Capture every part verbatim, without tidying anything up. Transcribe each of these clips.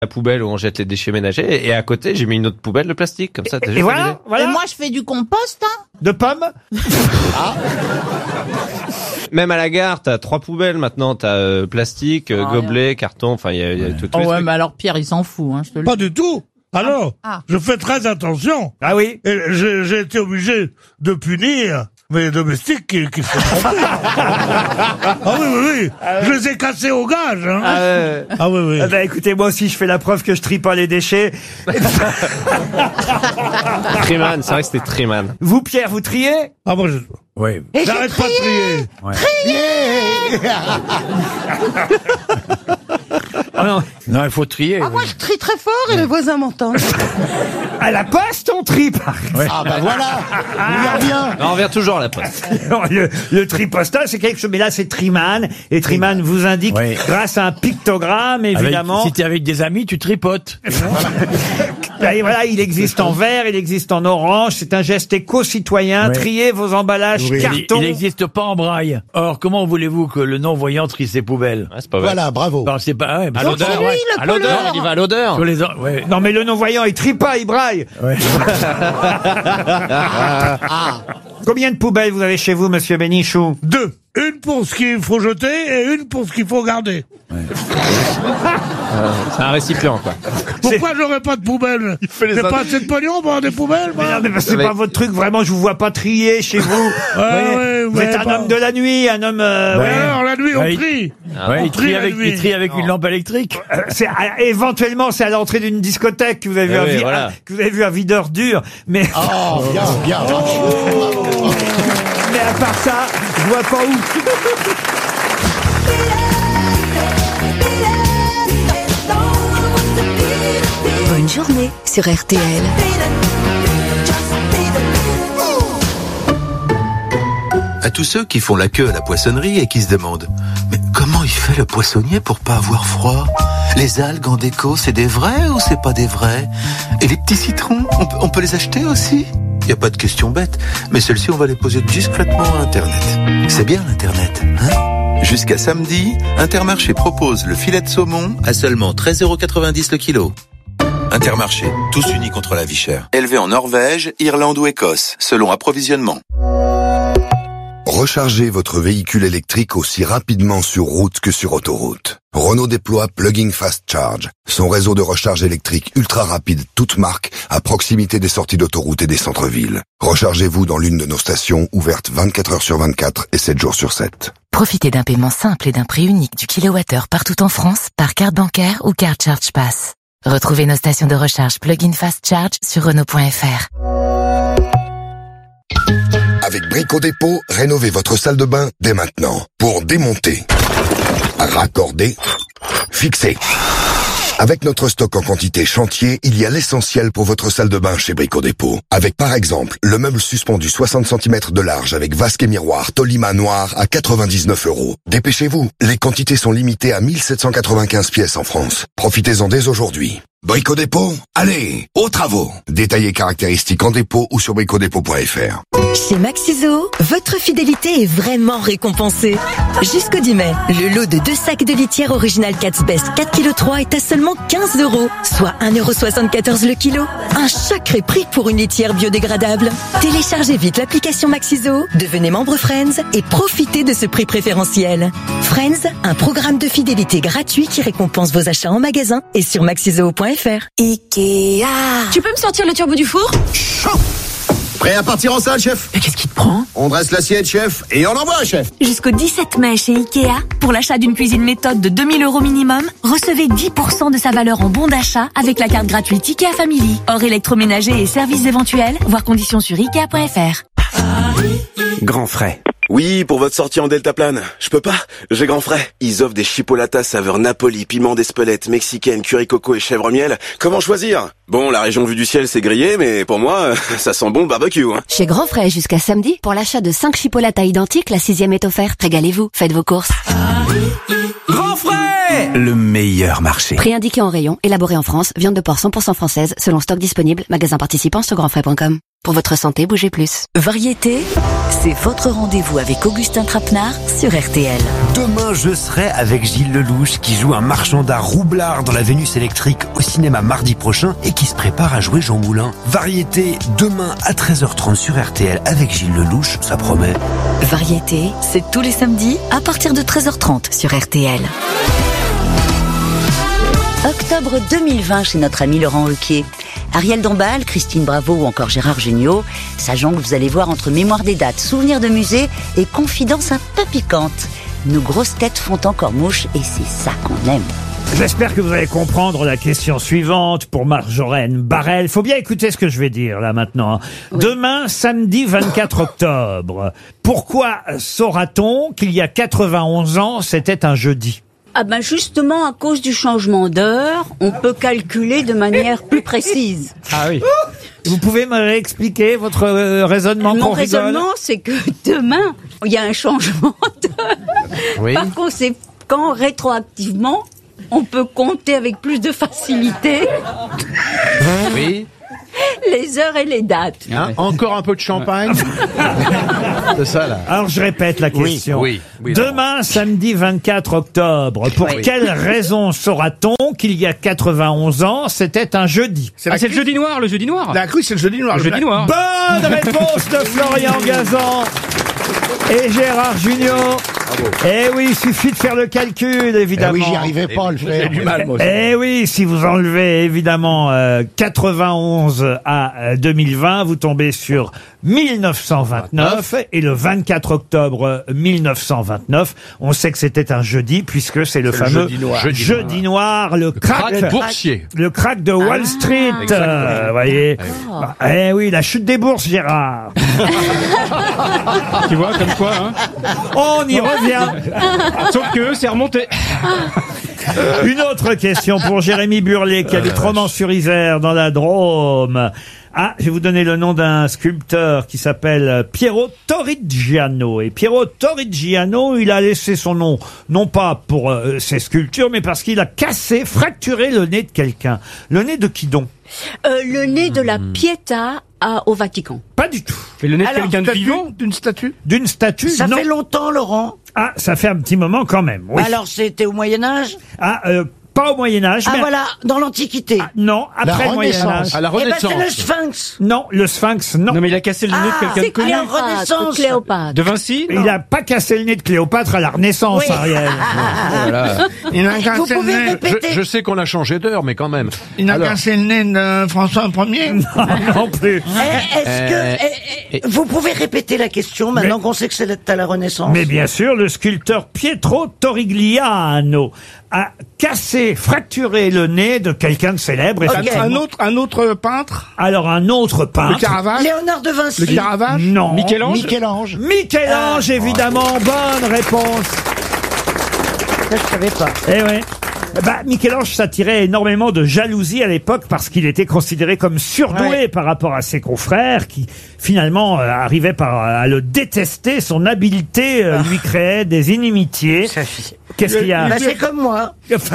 la poubelle où on jette les déchets ménagers, et à côté, j'ai mis une autre poubelle de plastique, comme ça. T'as Et juste voilà, validé. voilà. Et moi, je fais du compost, hein. De pommes. Même à la gare, t'as trois poubelles maintenant. T'as euh, plastique, euh, Ah, gobelet, carton, enfin, il y a, y a tout. Oh les ouais, trucs. mais alors Pierre, il s'en fout, hein, je te le dis. Pas du tout. Alors, Ah. je fais très attention. Ah oui. Et j'ai, j'ai été obligé de punir mes domestiques qui, qui se trompaient. Ah oui, oui, oui. Je les ai cassés au gage. Hein. Ah, euh, Ah oui, oui. ah bah écoutez, moi aussi je fais la preuve que je trie pas les déchets. Triman, c'est vrai que c'était Triman. Vous, Pierre, vous triez? Ah moi, je... Oui. J'arrête pas de trier. Ah non. Non, il faut trier. Ah, oui. moi, je trie très fort et les voisins m'entendent. À la poste, on trie, par exemple. Ah bah voilà, on y revient. Non, on revient toujours à la poste. Non, le, le tri postal, c'est quelque chose, mais là, c'est Triman. Et Triman vous indique, Oui. grâce à un pictogramme, Avec- évidemment. si t'es avec des amis, tu tripotes. Et voilà, il existe en vert, il existe en orange. C'est un geste éco-citoyen. Oui. Triez vos emballages Il- carton. Il n'existe pas en braille. Or, comment voulez-vous que le non-voyant trie ses poubelles? Ouais, c'est pas vrai. Voilà, bravo. Bon, c'est pas, ouais, À bah, l'odeur, c'est lui, ouais. le À l'odeur, poleur. il y va à l'odeur. sur les, ouais. Non, mais le non-voyant, il trie pas, il braille. Ouais. Combien de poubelles vous avez chez vous, monsieur Bénichou? Deux. Une pour ce qu'il faut jeter et une pour ce qu'il faut garder. C'est un récipient, quoi. Pourquoi j'aurais pas de poubelle? les J'ai ind- pas assez de pognon pour avoir des poubelles, moi. Mais non, mais parce que c'est Mais- pas votre truc, vraiment, je vous vois pas trier chez vous. Ouais, Vous voyez, ouais, vous ouais, êtes un pas- homme de la nuit, un homme... euh, Mais ouais. alors, la nuit, on Ouais, il- trie. Ouais, on il trie trie la avec, nuit. il trie avec une lampe électrique. Euh, c'est, ah, éventuellement, c'est à l'entrée d'une discothèque que vous avez vu, Eh un, oui, vi- voilà. un- que vous avez vu un videur dur. Mais, Oh, bien, bien. mais à part ça, je vois pas où. Bonne journée sur R T L. À tous ceux qui font la queue à la poissonnerie et qui se demandent « Mais comment il fait le poissonnier pour pas avoir froid ? Les algues en déco, c'est des vrais ou c'est pas des vrais ? Et les petits citrons, on peut, on peut les acheter aussi ? Il n'y a pas de question bête, mais celles-ci on va les poser discrètement à Internet. C'est bien l'Internet, hein ? Jusqu'à samedi, Intermarché propose le filet de saumon à seulement treize euros quatre-vingt-dix le kilo. Intermarché, tous unis contre la vie chère. Élevé en Norvège, Irlande ou Écosse, selon approvisionnement. Rechargez votre véhicule électrique aussi rapidement sur route que sur autoroute. Renault déploie Plug-in Fast Charge, son réseau de recharge électrique ultra rapide, toute marque, à proximité des sorties d'autoroute et des centres-villes. Rechargez-vous dans l'une de nos stations, ouvertes vingt-quatre heures sur vingt-quatre et sept jours sur sept. Profitez d'un paiement simple et d'un prix unique du kilowattheure partout en France par carte bancaire ou carte Charge Pass. Retrouvez nos stations de recharge Plug-in Fast Charge sur Renault point F R. Avec Brico Dépôt, rénovez votre salle de bain dès maintenant. Pour démonter, raccorder, fixer. Avec notre stock en quantité chantier, il y a l'essentiel pour votre salle de bain chez Brico Dépôt. Avec par exemple, le meuble suspendu soixante centimètres de large avec vasque et miroir Tolima noir à quatre-vingt-dix-neuf euros. Dépêchez-vous, les quantités sont limitées à mille sept cent quatre-vingt-quinze pièces en France. Profitez-en dès aujourd'hui. Brico Dépôt, allez, aux travaux. Détaillez caractéristiques en dépôt ou sur brico dépôt point F R. Chez Maxiso, votre fidélité est vraiment récompensée. Jusqu'au dix mai, le lot de deux sacs de litière original Cat's Best quatre virgule trois kilos est à seulement quinze euros, soit un euro soixante-quatorze le kilo. Un sacré prix pour une litière biodégradable. Téléchargez vite l'application Maxiso, devenez membre Friends et profitez de ce prix préférentiel. Friends, un programme de fidélité gratuit qui récompense vos achats en magasin et sur maxiso point F R. Ikea. Tu peux me sortir le turbo du four? Prêt à partir en salle, chef? Mais qu'est-ce qui te prend? On dresse l'assiette, chef, et on envoie, chef. Jusqu'au dix-sept mai chez Ikea, pour l'achat d'une cuisine méthode de deux mille euros minimum, recevez dix pour cent de sa valeur en bon d'achat avec la carte gratuite Ikea Family. Hors électroménager et services éventuels, voir conditions sur ikea point F R. Grand frais. Oui, pour votre sortie en deltaplane. Je peux pas, j'ai grand frais. Ils offrent des chipolatas saveur Napoli, piment d'Espelette, mexicaine, curry coco et chèvre miel. Comment choisir? Bon, la région vue du ciel c'est grillé, mais pour moi, ça sent bon le barbecue. Hein. Chez Grand Frais jusqu'à samedi, pour l'achat de cinq chipolatas identiques, la sixième est offerte. Régalez-vous, faites vos courses. Grand frais! Le meilleur marché. Prix indiqué en rayon, élaboré en France, viande de porc cent pour cent française, selon stock disponible, magasin participant sur grand frais point com. Pour votre santé, bougez plus. Variété, c'est votre rendez-vous avec Augustin Trapenard sur R T L. Demain, je serai avec Gilles Lelouch qui joue un marchand d'art roublard dans la Vénus électrique au cinéma mardi prochain et qui se prépare à jouer Jean Moulin. Variété, demain à treize heures trente sur R T L avec Gilles Lelouch, ça promet. Variété, c'est tous les samedis à partir de treize heures trente sur R T L. Octobre deux mille vingt chez notre ami Laurent Ruquier. Ariel Dombal, Christine Bravo ou encore Gérard Jugnot, ça jongle, vous allez voir, entre mémoire des dates, souvenirs de musée et confidences un peu piquantes. Nos grosses têtes font encore mouche et c'est ça qu'on aime. J'espère que vous allez comprendre la question suivante pour Marjolaine Barrel. Faut bien écouter ce que je vais dire là maintenant. Oui. Demain, samedi vingt-quatre octobre, pourquoi saura-t-on qu'il y a quatre-vingt-onze ans, c'était un jeudi ? Ah ben justement, à cause du changement d'heure, on peut calculer de manière plus précise. Ah oui. Vous pouvez me réexpliquer votre euh, raisonnement? Mon raisonnement, c'est que demain, il y a un changement d'heure. Oui. Par conséquent, rétroactivement, on peut compter avec plus de facilité. Oui. Les heures et les dates. Hein, encore un peu de champagne. C'est ça là. Alors je répète la question. Oui, oui, oui, Demain, non. samedi vingt-quatre octobre, pour oui. quelle raison saura-t-on qu'il y a quatre-vingt-onze ans, c'était un jeudi? C'est, ah, c'est le jeudi noir, le jeudi noir. La cru, c'est le jeudi noir. Le jeudi noir. Bonne réponse de Florian Gazan et Gérard Jugnot. Eh oui, il suffit de faire le calcul, évidemment. Eh oui, j'y arrivais pas à le faire. J'ai du mal, moi. Eh oui, si vous enlevez, évidemment, euh, quatre-vingt-onze à euh, deux mille vingt, vous tombez sur mille neuf cent vingt-neuf. Et le vingt-quatre octobre mille neuf cent vingt-neuf, on sait que c'était un jeudi, puisque c'est le c'est fameux le jeudi noir, jeudi jeudi noir, noir le, le crack, crack boursier. Le crack de Wall Street. Ah, euh, vous voyez. Oh. Bah, eh oui, la chute des bourses, Gérard. Tu vois, comme quoi, hein. On y revient. Sauf que c'est remonté. Une autre question pour Jérémy Burlet qui habite Romans-sur-Isère dans la Drôme. Ah, je vais vous donner le nom d'un sculpteur qui s'appelle Piero Torrigiano. Et Piero Torrigiano, il a laissé son nom, non pas pour euh, ses sculptures, mais parce qu'il a cassé, fracturé le nez de quelqu'un. Le nez de qui donc? euh, Le nez de la Pietà à, au Vatican. Pas du tout. Mais le nez de quelqu'un de statue, vivant? D'une statue? D'une statue, Ça non. fait longtemps, Laurent. Ah, ça fait un petit moment quand même, oui. Alors, c'était au Moyen-Âge? Ah, euh, pas au Moyen-Âge. Ah mais... voilà, dans l'Antiquité. Ah, non, après le Moyen-Âge. À la Renaissance. Eh ben, c'est le Sphinx. Non, le Sphinx, non. Non, mais il a cassé le nez Ah, de quelqu'un de connu. à la Renaissance. Cléopâtre. De Vinci? Il a pas cassé le nez de Cléopâtre à la Renaissance, Oui. Ariel. Voilà. Il a Vous cassé le pouvez nez. répéter. Je, je sais qu'on a changé d'heure, mais quand même. Il a Alors. cassé le nez de François Ier. Non, non plus. Eh, Est-ce que Euh, eh, eh, vous pouvez répéter la question maintenant Mais- qu'on sait que c'est à la Renaissance? Mais bien sûr, le sculpteur Pietro Torrigiano a cassé, fracturé le nez de quelqu'un de célèbre. Ok. effectivement. Un autre, un autre peintre. Alors un autre Le peintre. Caravage. Léonard de Vinci. Le Caravage. Non. Michel-Ange? Michel-Ange. Michel-Ange, évidemment. Bonne réponse. Ça, je savais pas. Eh ouais. Bah, Michel-Ange s'attirait énormément de jalousie à l'époque parce qu'il était considéré comme surdoué Ouais. par rapport à ses confrères qui, finalement, euh, arrivaient par, à le détester. Son habileté euh, lui créait des inimitiés. Qu'est-ce qu'il y a? Bah, c'est comme moi.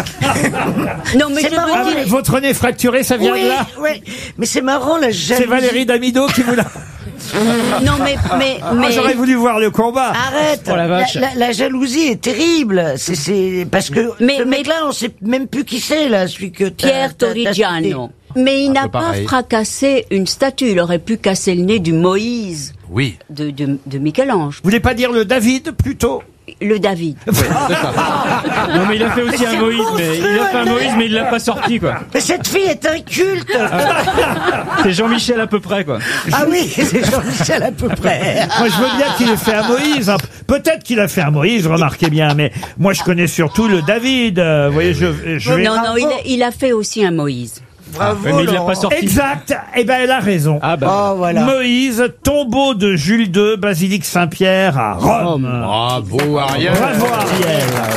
Non, mais C'est je marrant, veux dire... mais- Votre nez fracturé, ça vient oui, de là? oui. Mais c'est marrant, la jalousie. C'est Valérie Damido qui vous l'a... Non, mais... mais, Ah, mais... j'aurais voulu voir le combat. Arrête. Oh la vache. La, la jalousie est terrible. C'est, c'est parce que Mais- ce mais- mec-là, on sait même plus qui c'est là, celui que t'as- Pierre t'as- t'as Torrigiano. cité. Mais il Un n'a peu pas pareil. fracassé une statue. Il aurait pu casser le nez du Moïse Oui. de, de, de Michel-Ange. Vous voulez pas dire le David, plutôt? Le David. Non, mais il a fait aussi Mais un c'est Moïse, mais il a fait un Moïse, mais il l'a pas sorti, quoi. Mais cette fille est un culte. C'est Jean-Michel à peu près, quoi. Ah oui, c'est Jean-Michel à peu près. Moi, je veux bien qu'il ait fait un Moïse. hein. Peut-être qu'il a fait un Moïse, remarquez bien. Mais moi, je connais surtout le David. Euh, vous voyez, je, je vais... Non, non, il a, il a fait aussi un Moïse. Bravo, Ouais, mais il l'a Laurent. pas sorti. Exact. Eh ben, elle a raison. Ah, bah. Oh, voilà. Moïse, tombeau de Jules deux, basilique Saint-Pierre à Rome. Bravo, Ariel. Bravo, Ariel.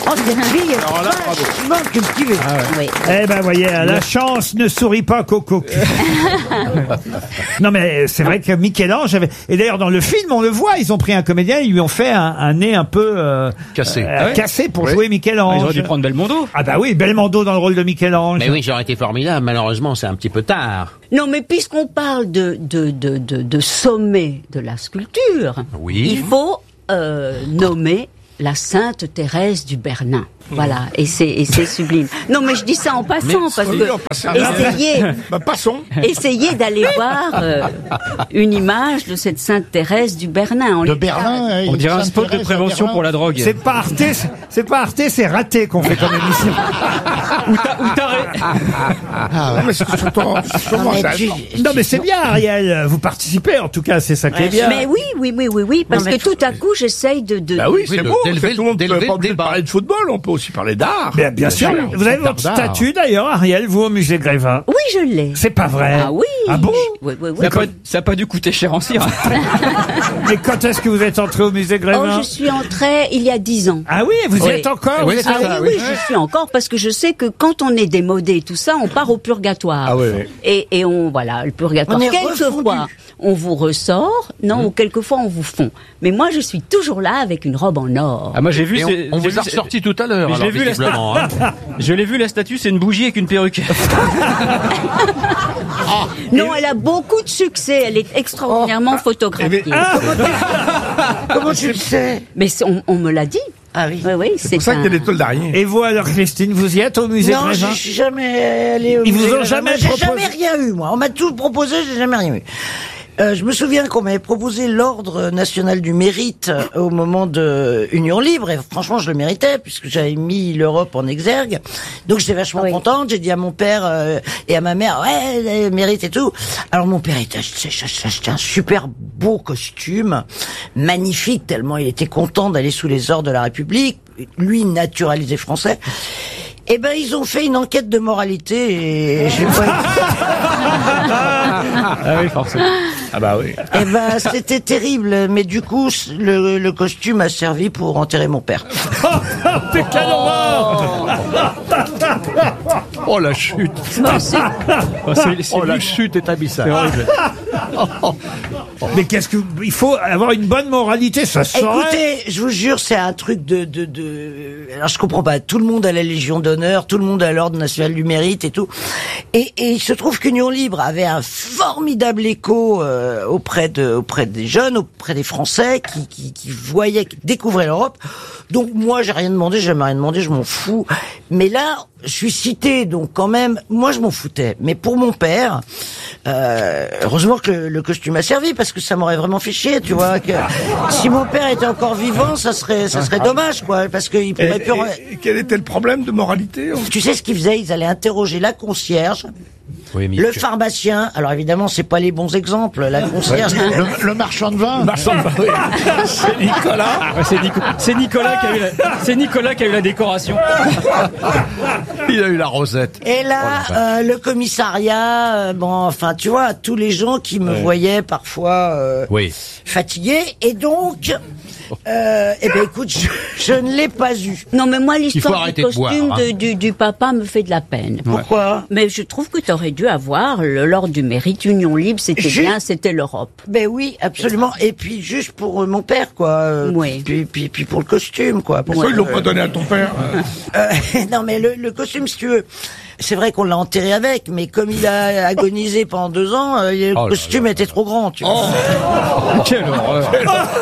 Oh, cette fille est Alors là, bravo. vachement cultivée. Oui. Eh ben, voyez, la chance ne sourit pas qu'au cocu. Non, mais c'est vrai que Michel-Ange avait... Et d'ailleurs, dans le film, on le voit, ils ont pris un comédien, ils lui ont fait un, un nez un peu... euh, Cassé. euh, Ah ouais cassé pour Oui. jouer Michel-Ange. Ils auraient dû prendre Belmondo. Ah bah oui, Belmondo dans le rôle de Michel-Ange. Mais oui, j'aurais été formidable. Malheureusement, c'est un petit peu tard. Non, mais puisqu'on parle de, de, de, de, de sommet de la sculpture, Oui. il faut euh, nommer la Sainte Thérèse du Bernin. Voilà, et c'est et c'est sublime. Non, mais je dis ça en passant, Mais- parce oui, que en passant. essayez, Bah, passons. essayez d'aller voir euh, une image de cette Sainte Thérèse du Bernin. En De littérature. Berlin, hein, On dirait un spot de prévention pour la drogue. C'est pas Arte, c'est- c'est pas Arte, c'est raté qu'on fait comme émission. Ou ta- ou taré. Ah, ouais. Mais c'est sûrement- sûrement mais ça. tu- Non, mais c'est bien, Ariel. Vous participez, en tout cas, c'est ça qui est bien. Mais oui, oui, oui, oui, oui, parce Non, mais que tout à coup, j'essaye de, de. Bah oui, c'est de- beau. d'élever c'est tout le monde ne d'élever peut pas le obligé de débat. parler de football, on peut aussi parler d'art. Bien, bien sûr. Vous avez votre D'art. statue, d'ailleurs, Ariel, vous, au musée Grévin. Oui, je l'ai. C'est pas vrai. Ah oui. Ah bon? Oui, oui, oui. Ça a pas- ça a pas dû coûter cher en cire. Mais quand est-ce que vous êtes entré au musée Oh, Grévin? je suis entrée il y a dix ans. Ah oui, vous y Oui. êtes encore? Oui, vous êtes- c'est Ah ça, oui, oui. oui, je suis encore parce que je sais que quand on est démodé et tout ça, on part au purgatoire. Ah oui, oui. Et, et on, voilà, le purgatoire. On est Quelquefois, on vous ressort, non, ou quelquefois on vous fond. Mais moi, je suis toujours là avec une robe en or. Ah, moi j'ai vu. Et on, c'est- on j'ai vous a vu- ressorti tout à l'heure. Mais je alors, l'ai vu, la visiblement, hein. Je l'ai vu, la statue, c'est une bougie avec une perruque. Non, elle a beaucoup de succès. Elle est extraordinairement photographiée. Comment tu le sais? Mais c'est- on, on me l'a dit. Ah oui. Oui, oui, C'est c'est pour ça un... qu'il y a des toiles d'araignée. Et vous, alors, Christine, vous y êtes au musée Non, Grévin? je suis jamais allé au Ils vous musée ont Grévin. jamais Moi, J'ai proposé- jamais rien eu, moi. On m'a tout proposé, j'ai jamais rien eu. Euh, je me souviens qu'on m'avait proposé l'ordre national du mérite euh, au moment de Union Libre, et franchement, je le méritais, puisque j'avais mis l'Europe en exergue. Donc, j'étais vachement Oui. contente. J'ai dit à mon père euh, et à ma mère, ouais, le mérite et tout. Alors, mon père, il t'a acheté, acheté un super beau costume, magnifique, tellement il était content d'aller sous les ordres de la République. Lui, naturalisé français. Eh ben, ils ont fait une enquête de moralité et j'ai pas Ah oui, forcément. Ah bah oui. Eh ben, c'était terrible, mais du coup, le, le costume a servi pour enterrer mon père. Mais quelle horreur! Oh la chute. Oh, c'est- c'est Oh la lui- chute est abyssale. C'est horrible. Mais qu'est-ce que... Il faut avoir une bonne moralité, ça se saurait. Écoutez, je vous jure, c'est un truc de, de, de... Alors, je comprends pas. Tout le monde a la Légion d'honneur, tout le monde a l'Ordre national du mérite et tout. Et, et il se trouve qu'Union Libre avait un formidable écho euh, auprès de, auprès des jeunes, auprès des Français qui, qui, qui voyaient, qui découvraient l'Europe. Donc moi, j'ai rien demandé, j'ai jamais rien demandé, je m'en fous. Mais là, je suis cité, donc quand même, moi je m'en foutais. Mais pour mon père, euh, heureusement que le, le costume a servi, parce que ça m'aurait vraiment fait chier, tu vois. Que si mon père était encore vivant, ça serait, ça serait dommage, quoi, parce qu'il Et, pourrait plus. et- et quel était le problème de moralité? Tu sais ce qu'ils faisaient? Ils allaient interroger la concierge, Oui, mais- le pharmacien. Alors évidemment, c'est pas les bons exemples. La concierge. Le, le marchand de vin. Marchand de vin, oui. C'est Nicolas. Ouais, c'est Nico- c'est Nicolas qui a eu la, c'est Nicolas qui a eu la décoration. Il a eu la rosette. Et là, euh, le commissariat, euh, bon, enfin, tu vois, tous les gens qui me voyaient parfois euh, Oui. fatigué, et donc, euh, eh ben, écoute, je, je ne l'ai pas eu. Non, mais moi, faut l'histoire du arrêter de costume boire, hein. de- du, du papa me fait de la peine. Pourquoi? Mais je trouve que tu aurais dû avoir le- l'ordre du mérite, Union Libre, c'était Ju- bien, c'était l'Europe. Ben oui, absolument. Et puis juste pour euh, mon père, quoi. Euh, Oui. Puis, puis, puis pour le costume, quoi. Pour Pourquoi ils l'ont euh, pas donné à ton père? Euh, non, mais le, le costume, si tu veux, c'est vrai qu'on l'a enterré avec, mais comme il a agonisé pendant deux ans, euh, le Oh là costume était trop grand, tu vois. Quelle horreur.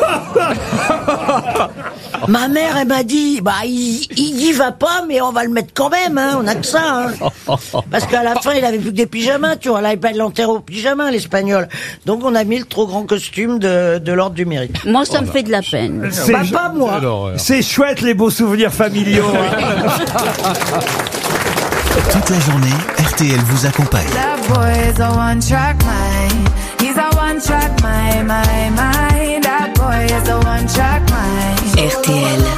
Ma mère, elle m'a dit, bah, il, il y va pas, mais on va le mettre quand même, hein, on a que ça, hein. Parce qu'à la fin, il avait plus que des pyjamas, tu vois, là, il l'enterrer au pyjama, l'Espagnol. Donc, on a mis le trop grand costume de, de l'ordre du mérite. Moi, ça me fait de la peine. C'est- Bah, pas moi. C'est chouette, les beaux souvenirs familiaux. hein. Toute la journée, R T L vous accompagne. That boy is a one track mind. He's a one track mind, my mind. That boy is a one track mind. R T L,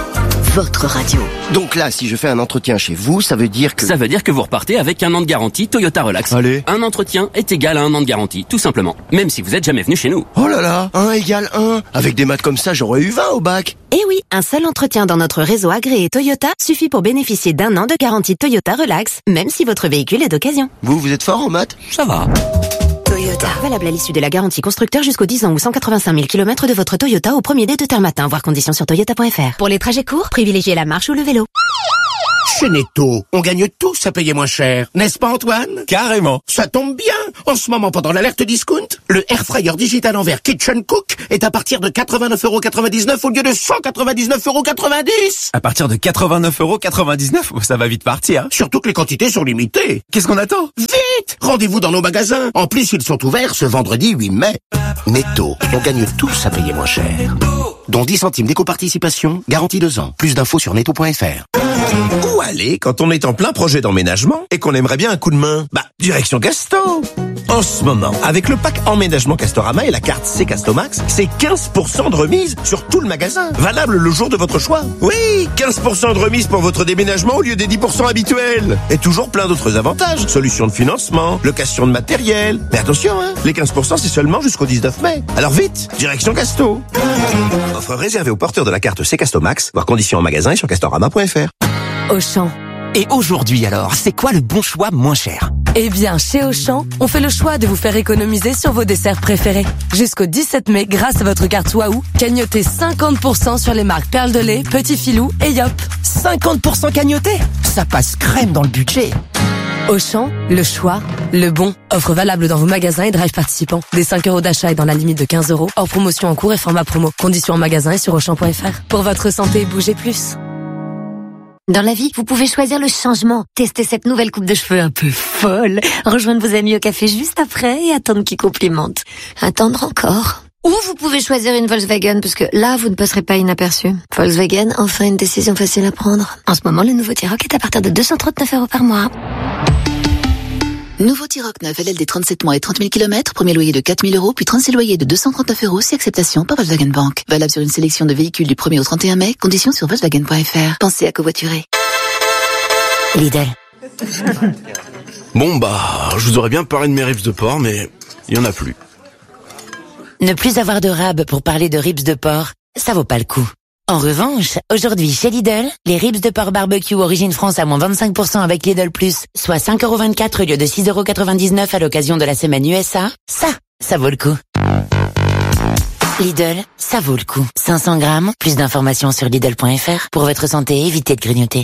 votre radio. Donc là, si je fais un entretien chez vous, ça veut dire que... Ça veut dire que vous repartez avec un an de garantie Toyota Relax. Allez. Un entretien est égal à un an de garantie, tout simplement. Même si vous êtes jamais venu chez nous. Oh là là, un égale un. Avec des maths comme ça, j'aurais eu vingt au bac. Eh oui, un seul entretien dans notre réseau agréé Toyota suffit pour bénéficier d'un an de garantie Toyota Relax, même si votre véhicule est d'occasion. Vous, vous êtes fort en maths? Ça va. Toyota. Valable à l'issue de la garantie constructeur jusqu'aux dix ans ou cent quatre-vingt-cinq mille kilomètres de votre Toyota au premier dé de terre matin. Voir conditions sur toyota point f r. Pour les trajets courts, privilégiez la marche ou le vélo. Chez Netto, on gagne tous à payer moins cher. N'est-ce pas, Antoine? Carrément. Ça tombe bien. En ce moment, pendant l'alerte discount, le air fryer digital en verre Kitchen Cook est à partir de quatre-vingt-neuf euros quatre-vingt-dix-neuf au lieu de cent quatre-vingt-dix-neuf euros quatre-vingt-dix. À partir de quatre-vingt-neuf euros quatre-vingt-dix-neuf, ça va vite partir. Surtout que les quantités sont limitées. Qu'est-ce qu'on attend? Vite! Rendez-vous dans nos magasins. En plus, ils sont ouverts ce vendredi huit mai. Netto, on gagne tous à payer moins cher. Dont dix centimes d'éco-participation, garantie deux ans. Plus d'infos sur netto point f r. Où aller quand on est en plein projet d'emménagement et qu'on aimerait bien un coup de main? Bah, direction Casto. En ce moment, avec le pack emménagement Castorama et la carte C Castomax, c'est quinze pour cent de remise sur tout le magasin. Valable le jour de votre choix. Oui, quinze pour cent de remise pour votre déménagement au lieu des dix pour cent habituels. Et toujours plein d'autres avantages. Solutions de financement, location de matériel. Mais attention, hein, les quinze pour cent c'est seulement jusqu'au dix-neuf mai. Alors vite, direction Casto. Offre réservée aux porteurs de la carte C Castomax, voir conditions en magasin et sur castorama point f r. Auchan. Et aujourd'hui alors, c'est quoi le bon choix moins cher? Eh bien, chez Auchan, on fait le choix de vous faire économiser sur vos desserts préférés. Jusqu'au dix-sept mai, grâce à votre carte Waouh, cagnotez cinquante pour cent sur les marques Perle de lait, Petit Filou et Yop. cinquante pour cent cagnoté? Ça passe crème dans le budget. Auchan, le choix, le bon. Offre valable dans vos magasins et drive participants. Des cinq euros d'achat et dans la limite de quinze euros. Hors promotion en cours et format promo. Conditions en magasin et sur auchan point f r. Pour votre santé, bougez plus. Dans la vie, vous pouvez choisir le changement. Tester cette nouvelle coupe de cheveux un peu folle. Rejoindre vos amis au café juste après et attendre qu'ils complimentent. Attendre encore. Ou vous pouvez choisir une Volkswagen, parce que là, vous ne passerez pas inaperçu. Volkswagen, enfin une décision facile à prendre. En ce moment, le nouveau T-Roc est à partir de deux cent trente-neuf euros par mois. Nouveau T-Roc neuf L L D trente-sept mois et trente mille kilomètres, premier loyer de quatre mille euros, puis trente-six loyers de deux cent trente-neuf euros, si acceptation par Volkswagen Bank. Valable sur une sélection de véhicules du premier au trente et un mai, conditions sur volkswagen point f r. Pensez à covoiturer. Lidl. Bon bah, je vous aurais bien parlé de mes ribs de porc, mais il y en a plus. Ne plus avoir de rab pour parler de ribs de porc, ça vaut pas le coup. En revanche, aujourd'hui chez Lidl, les ribs de porc barbecue origine France à moins vingt-cinq pour cent avec Lidl Plus, soit cinq euros vingt-quatre au lieu de six euros quatre-vingt-dix-neuf à l'occasion de la semaine U S A, ça, ça vaut le coup. Lidl, ça vaut le coup. cinq cents grammes, plus d'informations sur Lidl point f r. Pour votre santé, évitez de grignoter.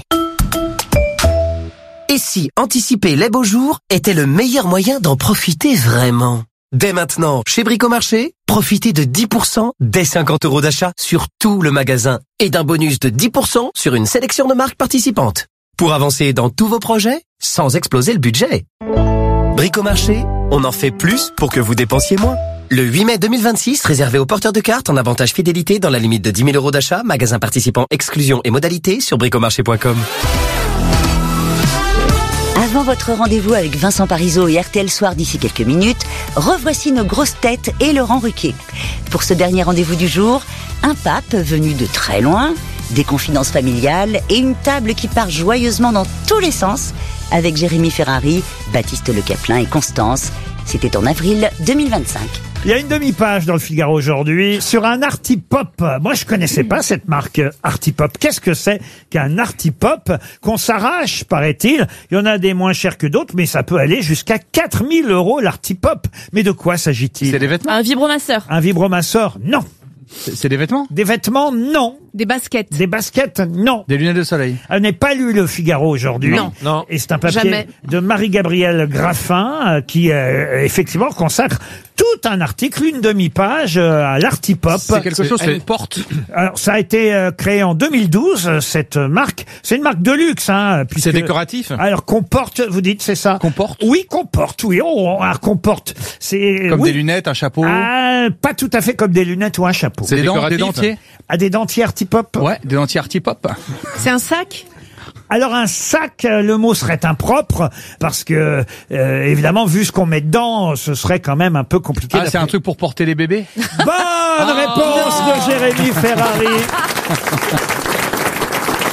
Et si anticiper les beaux jours était le meilleur moyen d'en profiter vraiment? Dès maintenant, chez Bricomarché, profitez de dix pour cent dès cinquante euros d'achat sur tout le magasin et d'un bonus de dix pour cent sur une sélection de marques participantes. Pour avancer dans tous vos projets, sans exploser le budget. Bricomarché, on en fait plus pour que vous dépensiez moins. Le huit mai deux mille vingt-six, réservé aux porteurs de cartes en avantage fidélité dans la limite de dix mille euros d'achat, magasin participant, exclusion et modalités sur bricomarché point com. Avant votre rendez-vous avec Vincent Parisot et R T L Soir d'ici quelques minutes, revoici nos grosses têtes et Laurent Ruquier. Pour ce dernier rendez-vous du jour, un pape venu de très loin, des confidences familiales et une table qui part joyeusement dans tous les sens avec Jérémy Ferrari, Baptiste Le Caplin et Constance. C'était en avril deux mille vingt-cinq. Il y a une demi-page dans le Figaro aujourd'hui sur un Artipop. Moi, je connaissais pas cette marque Artipop. Qu'est-ce que c'est qu'un Artipop qu'on s'arrache, paraît-il? Il y en a des moins chers que d'autres, mais ça peut aller jusqu'à quatre mille euros l'Artipop. Mais de quoi s'agit-il? C'est des vêtements? Un vibromasseur. Un vibromasseur? Non. C'est des vêtements? Des vêtements? Non. Des baskets? Des baskets? Non. Des lunettes de soleil? Elle n'est pas lu le Figaro aujourd'hui. Non. Non. Et c'est un papier Jamais. de Marie-Gabrielle Graffin euh, qui, euh, effectivement, consacre tout un article, une demi-page euh, à l'Artipop. C'est quelque chose, c'est une porte. Alors, ça a été euh, créé en deux mille douze, euh, cette marque. C'est une marque de luxe, hein. Puisque, C'est décoratif? Alors, comporte, vous dites, c'est ça? Comporte? Oui, comporte, oui. Oh, alors, comporte. C'est, Comme oui. des lunettes, un chapeau? Ah, pas tout à fait comme des lunettes ou un chapeau. C'est des, dents, des dentiers? Ah, des dentiers Artipop? Ouais, des dentiers Artipop. C'est un sac? Alors un sac, euh, le mot serait impropre parce que euh, évidemment vu ce qu'on met dedans, ce serait quand même un peu compliqué. Ah, c'est un truc pour porter les bébés? Bonne réponse de Jérémy Ferrari.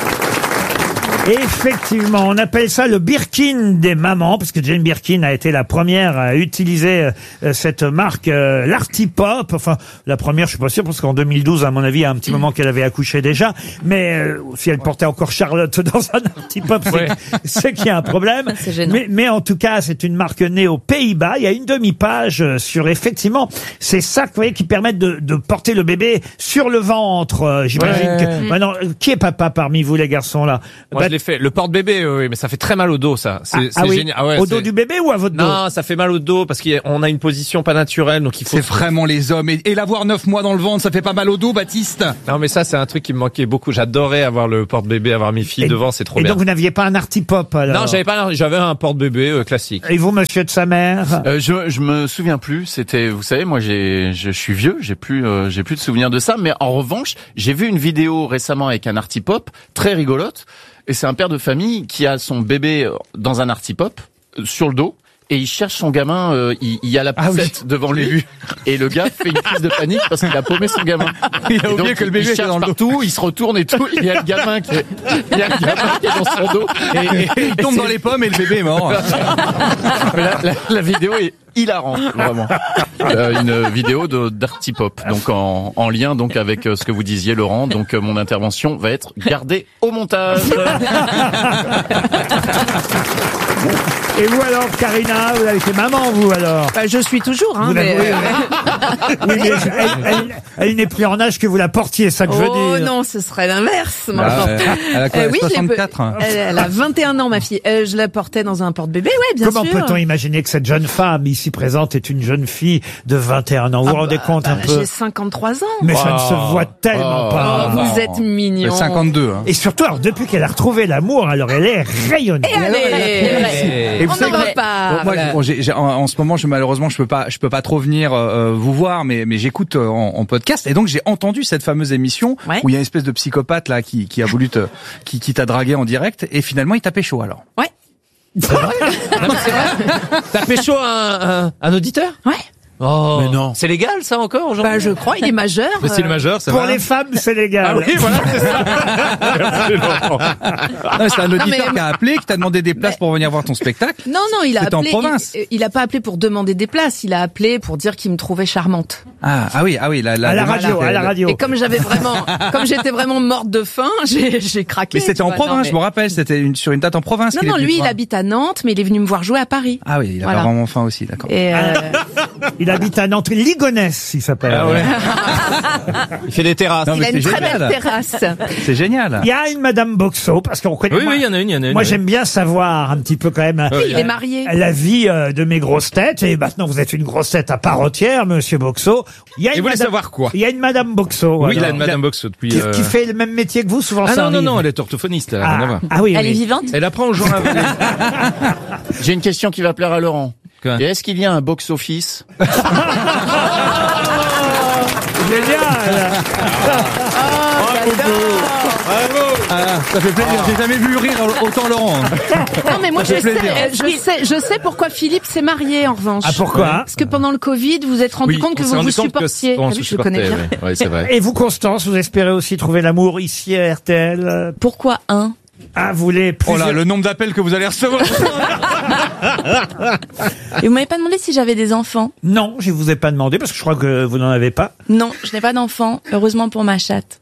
Et effectivement, on appelle ça le Birkin des mamans, parce que Jane Birkin a été la première à utiliser euh, cette marque, euh, l'Artipop. Enfin, la première, je suis pas sûr, parce qu'en deux mille douze, à mon avis, il y a un petit moment qu'elle avait accouché déjà. Mais euh, si elle portait encore Charlotte dans un Artipop, c'est, Ouais. c'est qu'il y a un problème. C'est gênant. Mais, mais en tout cas, c'est une marque née aux Pays-Bas. Il y a une demi-page euh, sur, effectivement, ces sacs, vous voyez, qui permettent de, de porter le bébé sur le ventre. Euh, j'imagine Ouais. que... Maintenant, euh, qui est papa parmi vous, les garçons, là? Moi, Bah, je l'ai fait. Le porte-bébé, oui, mais ça fait très mal au dos, ça. C'est, Ah, c'est ah oui. génial. Ah ouais, Au dos c'est- du bébé ou à votre dos? Non, ça fait mal au dos parce qu'on a une position pas naturelle, donc il faut. C'est vraiment les hommes. Et, et l'avoir neuf mois dans le ventre, ça fait pas mal au dos, Baptiste? Non, mais ça, c'est un truc qui me manquait beaucoup. J'adorais avoir le porte-bébé, avoir mes filles Et- devant, c'est trop Et bien. donc, vous n'aviez pas un Artipop, alors? Non, j'avais pas, j'avais un porte-bébé euh, classique. Et vous, monsieur de sa mère? Euh, je, je me souviens plus. C'était, vous savez, moi, j'ai, je suis vieux, j'ai plus, euh, j'ai plus de souvenirs de ça. Mais en revanche, j'ai vu une vidéo récemment avec un Artipop très rigolote. Et c'est un père de famille qui a son bébé dans un Artipop euh, sur le dos. Et il cherche son gamin, euh, il, il y a la poussette devant lui, et le gars fait une crise de panique parce qu'il a paumé son gamin. Il a Et oublié donc, que le bébé il était cherche dans le dos. partout, il se retourne et tout, il y a le gamin qui est, il y a le gamin qui est dans son dos. Et, et- et il tombe dans les pommes et le bébé est mort. Mais la, la, la vidéo est hilarante, vraiment. Euh, une vidéo de d'Artipop, donc en, en lien donc avec euh, ce que vous disiez, Laurent. Donc euh, mon intervention va être gardée au montage. Et vous alors, Karina, vous avez été maman, vous alors? Bah, je suis toujours, hein. Vous mais, l'avez- euh, Oui, mais elle, elle- elle n'est plus en âge que vous la portiez, ça que je veux Oh dire. non, ce serait l'inverse. Bah, maintenant. ouais. Elle a quoi, Euh, oui, je l'ai peu- soixante-quatre? elle, elle a vingt et un ans, ma fille. Euh, je la portais dans un porte-bébé, ouais, bien Comment sûr. peut-on imaginer que cette jeune femme ici présente est une jeune fille de vingt et un ans? Vous vous rendez compte un Bah, peu? J'ai cinquante-trois ans. Mais ça ne se voit tellement Oh, pas. vous êtes mignon. cinquante-deux. Hein. Et surtout, alors, depuis qu'elle a retrouvé l'amour, alors elle est rayonnante. Et allez, Et vous on savez n'en que- veut pas. Bon, moi, voilà. bon, j'ai- j'ai- en, en ce moment, je, malheureusement, je peux pas, je peux pas trop venir euh, vous voir, mais, mais j'écoute euh, en, en podcast, et donc j'ai entendu cette fameuse émission Ouais. où il y a une espèce de psychopathe là qui, qui a voulu te, qui, qui t'a dragué en direct, et finalement il t'a pécho alors. Ouais. Non, mais c'est vrai. T'as pécho un, un, un auditeur? Ouais. Oh. Mais non. C'est légal, ça, encore, aujourd'hui? Bah, je crois, il est majeur. Mais c'est le majeur, ça Pour va. les femmes, c'est légal. Ah oui, voilà, c'est ça. Merci, Laurent. Non, mais c'est un auditeur mais- qui a appelé, qui t'a demandé des places pour venir voir ton spectacle. Non, non, il a C'était en appelé. province. Il, il a pas appelé pour demander des places. Il a appelé pour dire qu'il me trouvait charmante. Ah, ah oui, ah oui, la, la, À la démarche radio, était- à la radio. Et comme j'avais vraiment, comme j'étais vraiment morte de faim, j'ai, j'ai craqué. Mais c'était tu en vois. province, Non, je me rappelle, c'était une, sur une date en province. Non, qu'il est non, venu lui, te il voir. habite à Nantes, mais il est venu me voir jouer à Paris. Ah oui, il a Voilà. vraiment faim aussi, d'accord. Et euh, Il habite à Nantes, Ligonesse, il s'appelle. Ah ouais. Il fait des terrasses. Non, il mais a une c'est très génial. belle terrasse. C'est génial. Il y a une Madame Boxo, parce qu'on connaît. Oui, moi, oui, il y en a une, il y en a une. Moi, oui. j'aime bien savoir un petit peu quand même. Oui, il euh, est marié. La vie euh, de mes grosses têtes. Et maintenant, vous êtes une grosse tête à part entière, Monsieur Boxo. Il y a Et une vous voulez Madame- savoir quoi? Il y a une Madame Boxo. Oui, il a alors, une Madame Boxo depuis. qui, euh, qui fait le même métier que vous, souvent Ah ça non, non, arrive. non, elle est orthophoniste, elle a rien à Ah, voir. ah oui, Elle oui. est vivante. Elle apprend aux gens à avaler. J'ai une question qui va plaire à Laurent. Quoi? Et est-ce qu'il y a un box-office? Génial. Ah, ça fait plaisir. J'ai jamais vu rire autant Laurent. Non, mais moi, Ça je fait sais, plaisir. je sais, je sais pourquoi Philippe s'est marié, en revanche. Ah, pourquoi? Parce que pendant le Covid, vous vous êtes rendu Oui, compte que on s'est vous rendu vous compte que supportiez. on Ah se oui, je le connais supportait, bien. oui. Ouais, c'est vrai. Et vous, Constance, vous espérez aussi trouver l'amour ici à R T L? Pourquoi un? Ah, vous voulez Oh plusieurs... là, le nombre d'appels que vous allez recevoir. Et vous m'avez pas demandé si j'avais des enfants? Non, je vous ai pas demandé parce que je crois que vous n'en avez pas. Non, je n'ai pas d'enfants. Heureusement pour ma chatte.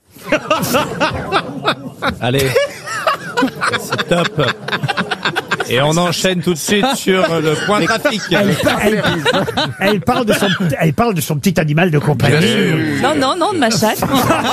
Allez. C'est top. Et on enchaîne tout de suite sur le point trafic. Elle, elle- elle parle de son, elle parle de son petit animal de compagnie. Non, non, non, de ma chatte.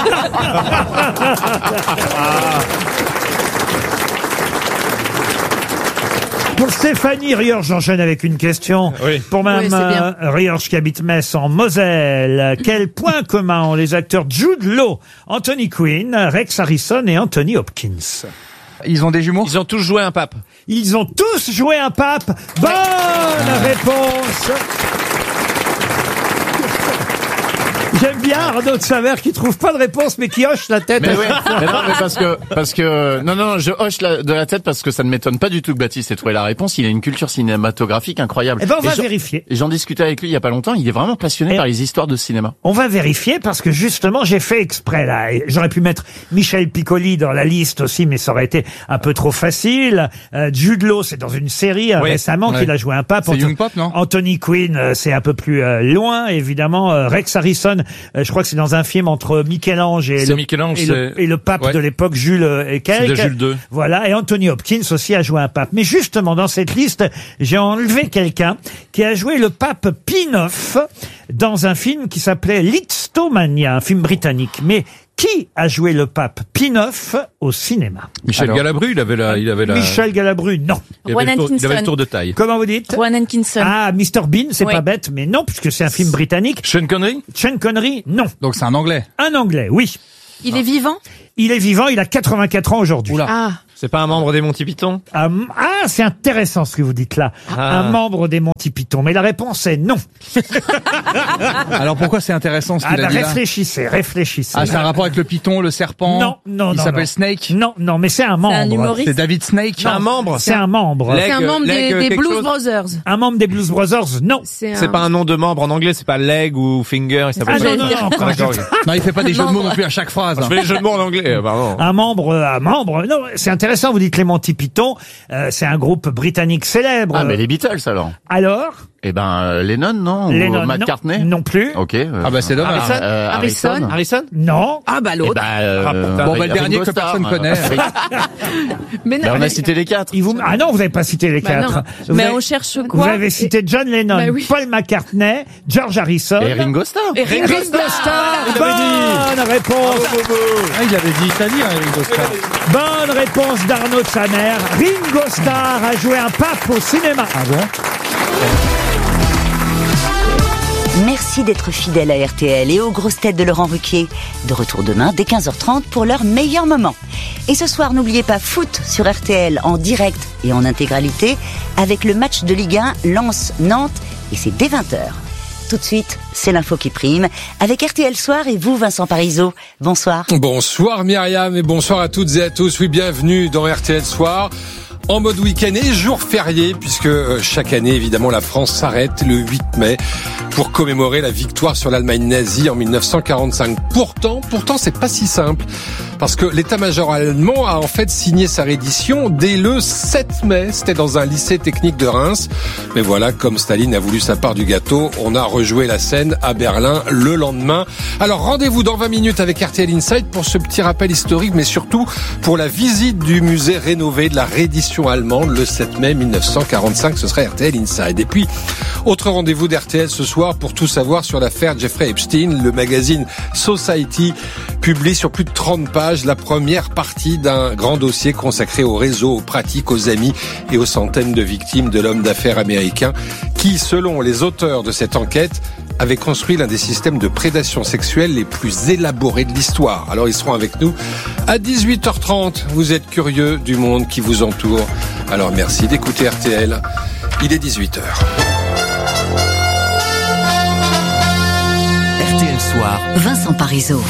Pour Stéphanie Riorge, j'enchaîne avec une question. Oui. Pour Mme Oui, c'est bien. euh, Riorge qui habite Metz en Moselle, quel point commun ont les acteurs Jude Law, Anthony Quinn, Rex Harrison et Anthony Hopkins? Ils ont des jumeaux? Ils ont tous joué un pape. Ils ont tous joué un pape. Bonne réponse. J'aime bien Arnaud de Savert qui trouve pas de réponse mais qui hoche la tête. Mais oui, mais non, mais parce que, parce que, non, non, je hoche la, de la tête parce que ça ne m'étonne pas du tout que Baptiste ait trouvé la réponse. Il a une culture cinématographique incroyable. Eh ben, on va Et j'en- vérifier. Et j'en discutais avec lui il y a pas longtemps. Il est vraiment passionné Et- par les histoires de cinéma. On va vérifier parce que justement j'ai fait exprès là. Et j'aurais pu mettre Michel Piccoli dans la liste aussi, mais ça aurait été un peu trop facile. Euh, Jude Law, c'est dans une série euh, Oui. récemment Ouais. qu'il a joué un pape. C'est Anto- Young Pop, non Anthony Quinn, euh, c'est un peu plus euh, loin évidemment. Euh, Rex Harrison, euh, je crois que c'est dans un film entre Michel-Ange et, C'est le, Michel-Ange, et, le, c'est- et le pape Ouais. de l'époque, Jules euh, et quelques. de Jules deux. Voilà, et Anthony Hopkins aussi a joué un pape. Mais justement, dans cette liste, j'ai enlevé quelqu'un qui a joué le pape Pie neuf dans un film qui s'appelait Lisztomania, un film britannique. Mais qui a joué le pape Pie neuf au cinéma? Michel Alors, Galabru, il avait la, il avait la. Michel Galabru, non. Il avait, le tour, il avait le tour de taille. Comment vous dites? Rowan Atkinson. Ah, mister Bean, c'est Oui. pas bête, mais non, puisque c'est un film britannique. Sean Connery? Sean Connery, non. Donc c'est un Anglais. Un Anglais, oui. Il est vivant? Il est vivant, il a quatre-vingt-quatre ans aujourd'hui. Ah. C'est pas un membre des Monty Python? Ah, m- ah, c'est intéressant ce que vous dites là. Ah. Un membre des Monty Python. Mais la réponse est non. Alors pourquoi c'est intéressant ce Ah, qu'il a bah, dit là réfléchissez, réfléchissez. Ah, c'est un rapport avec le python, le serpent. Non, non, Il non, s'appelle non. Snake. Non, non, mais c'est un membre. un humoriste. C'est David Snake. Non, un membre? C'est un membre. Leg- C'est un membre leg, des, euh, des quelque Blues chose Brothers. Un membre des Blues Brothers, non. C'est C'est pas un nom de membre en anglais, c'est pas leg ou finger, il s'appelle Ah pas- non, non, non, quand je- D'accord, ok. Non, il fait pas des jeux de mots Membre. non plus à chaque phrase. Je fais les jeux de mots en anglais, euh, pardon. Un membre, euh, un membre. Non, c'est intéressant. Vous dites les Monty Python. Euh, c'est un groupe britannique célèbre. Ah, mais les Beatles, alors. Alors, Eh ben, euh, Lennon, non? Ou Lennon, McCartney? non, non plus. Ok. euh, Ah bah, c'est dommage. Harrison? euh, Harrison? Harrison? Harrison? Non. Ah bah Eh l'autre. ben, euh, Ah, putain. Bon, bah, le Ringo dernier que Starr, personne euh, connaît. Mais non, Ben, on a mais- cité les quatre. Il vous... Ah non, vous n'avez pas cité les Bah quatre. non. Vous Mais avez- on cherche Vous quoi? avez cité John Lennon, Bah oui. Paul McCartney, George Harrison. Et Ringo Starr. Et Ringo Ringo Starr. Il avait dit. Bonne réponse. Ah, il avait dit italien, Ringo Starr. Bonne réponse d'Arnaud de sa mère. Ringo Starr a joué un pape au cinéma. Ah bon? Merci d'être fidèle à R T L et aux grosses têtes de Laurent Ruquier. De retour demain dès quinze heures trente pour leur meilleur moment. Et ce soir, n'oubliez pas foot sur R T L en direct et en intégralité avec le match de Ligue un Lens-Nantes et c'est dès vingt heures. Tout de suite, c'est l'info qui prime avec R T L Soir et vous, Vincent Parisot. Bonsoir. Bonsoir Myriam et bonsoir à toutes et à tous. Oui, bienvenue dans R T L Soir. En mode week-end et jour férié, puisque euh, chaque année, évidemment, la France s'arrête le huit mai pour commémorer la victoire sur l'Allemagne nazie en mille neuf cent quarante-cinq. Pourtant, pourtant, c'est pas si simple, parce que l'état-major allemand a en fait signé sa reddition dès le sept mai. C'était dans un lycée technique de Reims. Mais voilà, comme Staline a voulu sa part du gâteau, on a rejoué la scène à Berlin le lendemain. Alors rendez-vous dans vingt minutes avec R T L Inside pour ce petit rappel historique, mais surtout pour la visite du musée rénové de la reddition allemande le sept mai mille neuf cent quarante-cinq. Ce sera R T L Inside. Et puis, autre rendez-vous d'R T L ce soir pour tout savoir sur l'affaire Jeffrey Epstein. Le magazine Society publie sur plus de trente pages la première partie d'un grand dossier consacré au réseau, aux pratiques, aux amis et aux centaines de victimes de l'homme d'affaires américain qui, selon les auteurs de cette enquête, avait construit l'un des systèmes de prédation sexuelle les plus élaborés de l'histoire. Alors ils seront avec nous à dix-huit heures trente. Vous êtes curieux du monde qui vous entoure. Alors merci d'écouter R T L. Il est dix-huit heures. R T L Soir. Vincent Parisot.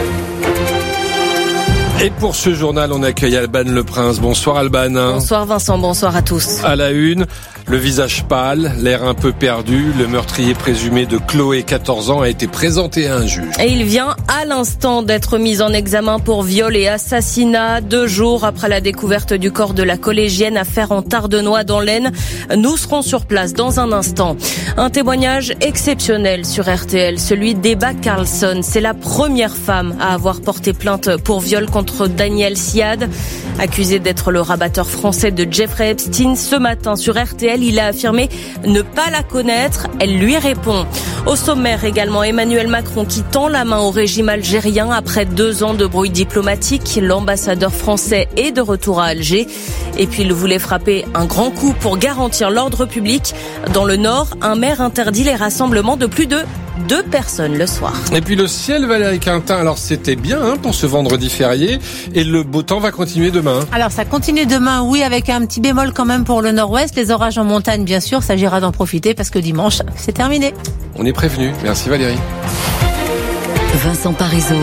Et pour ce journal, on accueille Alban Le Prince. Bonsoir Alban. Bonsoir Vincent, bonsoir à tous. À la une, le visage pâle, l'air un peu perdu, le meurtrier présumé de Chloé, quatorze ans, a été présenté à un juge. Et il vient à l'instant d'être mis en examen pour viol et assassinat, deux jours après la découverte du corps de la collégienne à Ferrand-Tardenois dans l'Aisne. Nous serons sur place dans un instant. Un témoignage exceptionnel sur R T L, celui d'Ebba Carlsson. C'est la première femme à avoir porté plainte pour viol contre Daniel Siad, accusé d'être le rabatteur français de Jeffrey Epstein. Ce matin sur R T L, il a affirmé ne pas la connaître. Elle lui répond. Au sommaire également, Emmanuel Macron qui tend la main au régime algérien après deux ans de brouille diplomatique. L'ambassadeur français est de retour à Alger. Et puis il voulait frapper un grand coup pour garantir l'ordre public. Dans le Nord, un maire interdit les rassemblements de plus de deux personnes le soir. Et puis le ciel, Valérie Quintin, alors c'était bien hein, pour ce vendredi férié. Et le beau temps va continuer demain. Alors ça continue demain, oui, avec un petit bémol quand même pour le nord-ouest. Les orages en montagne, bien sûr, s'agira d'en profiter parce que dimanche, c'est terminé. On est prévenu. Merci Valérie. Vincent Parisot.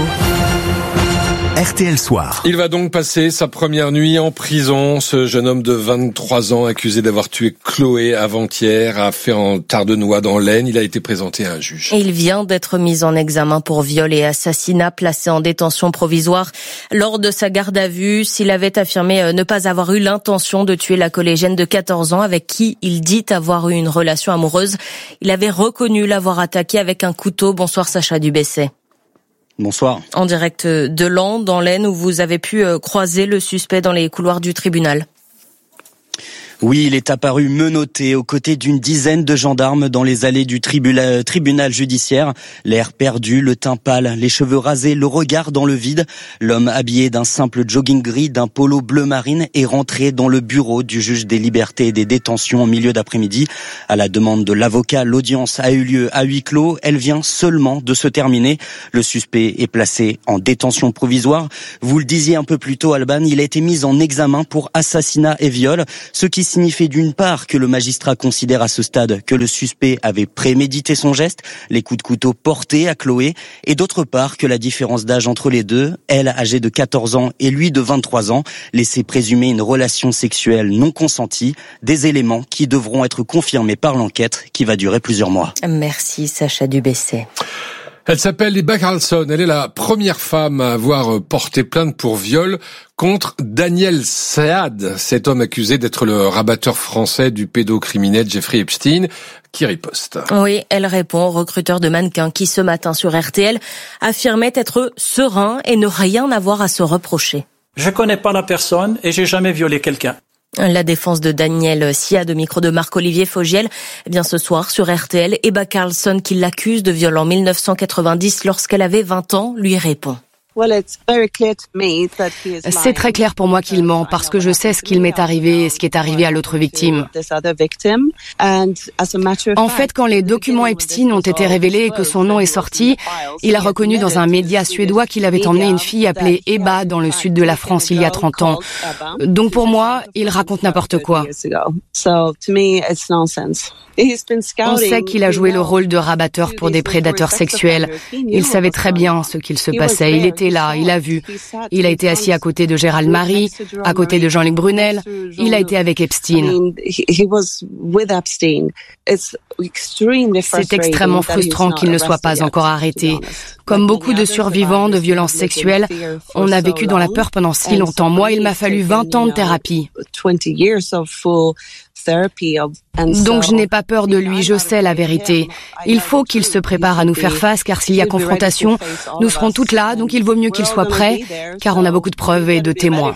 R T L Soir. Il va donc passer sa première nuit en prison. Ce jeune homme de vingt-trois ans, accusé d'avoir tué Chloé avant-hier, a fait en Tardenois dans l'Aisne. Il a été présenté à un juge. Il vient d'être mis en examen pour viol et assassinat, placé en détention provisoire. Lors de sa garde à vue, s'il avait affirmé ne pas avoir eu l'intention de tuer la collégienne de quatorze ans avec qui il dit avoir eu une relation amoureuse, il avait reconnu l'avoir attaqué avec un couteau. Bonsoir Sacha Dubesset. Bonsoir. En direct de Laon, dans l'Aisne, où vous avez pu croiser le suspect dans les couloirs du tribunal. Oui, il est apparu menotté aux côtés d'une dizaine de gendarmes dans les allées du tribunal, tribunal judiciaire. L'air perdu, le teint pâle, les cheveux rasés, le regard dans le vide. L'homme habillé d'un simple jogging gris, d'un polo bleu marine est rentré dans le bureau du juge des libertés et des détentions au milieu d'après-midi. À la demande de l'avocat, l'audience a eu lieu à huis clos. Elle vient seulement de se terminer. Le suspect est placé en détention provisoire. Vous le disiez un peu plus tôt, Alban, il a été mis en examen pour assassinat et viol, ce qui signifie d'une part que le magistrat considère à ce stade que le suspect avait prémédité son geste, les coups de couteau portés à Chloé, et d'autre part que la différence d'âge entre les deux, elle âgée de quatorze ans et lui de vingt-trois ans, laissait présumer une relation sexuelle non consentie, des éléments qui devront être confirmés par l'enquête qui va durer plusieurs mois. Merci Sacha Dubesset. Elle s'appelle Ebba Carlsson. Elle est la première femme à avoir porté plainte pour viol contre Daniel Saad, cet homme accusé d'être le rabatteur français du pédocriminel Jeffrey Epstein, qui riposte. Oui, elle répond au recruteur de mannequins qui, ce matin sur R T L, affirmait être serein et ne rien avoir à se reprocher. Je connais pas la personne et j'ai jamais violé quelqu'un. La défense de Daniel Siad au micro de Marc-Olivier Fogiel. Eh bien, ce soir, sur R T L, Ebba Carlsson, qui l'accuse de viol en mille neuf cent quatre-vingt-dix lorsqu'elle avait vingt ans, lui répond. C'est très clair pour moi qu'il ment parce que je sais ce qu'il m'est arrivé et ce qui est arrivé à l'autre victime. En fait, quand les documents Epstein ont été révélés et que son nom est sorti, il a reconnu dans un média suédois qu'il avait emmené une fille appelée Ebba dans le sud de la France il y a trente ans. Donc pour moi, il raconte n'importe quoi. On sait qu'il a joué le rôle de rabatteur pour des prédateurs sexuels. Il savait très bien ce qu'il se passait. Il était là, il a vu. Il a été assis à côté de Gérald Marie, à côté de Jean-Luc Brunel. Il a été avec Epstein. C'est extrêmement frustrant qu'il ne soit pas encore arrêté. Comme beaucoup de survivants de violences sexuelles, on a vécu dans la peur pendant si longtemps. Moi, il m'a fallu vingt ans de thérapie. Donc je n'ai pas peur de lui, je sais la vérité. Il faut qu'il se prépare à nous faire face, car s'il y a confrontation, nous serons toutes là, donc il vaut mieux qu'il soit prêt, car on a beaucoup de preuves et de témoins.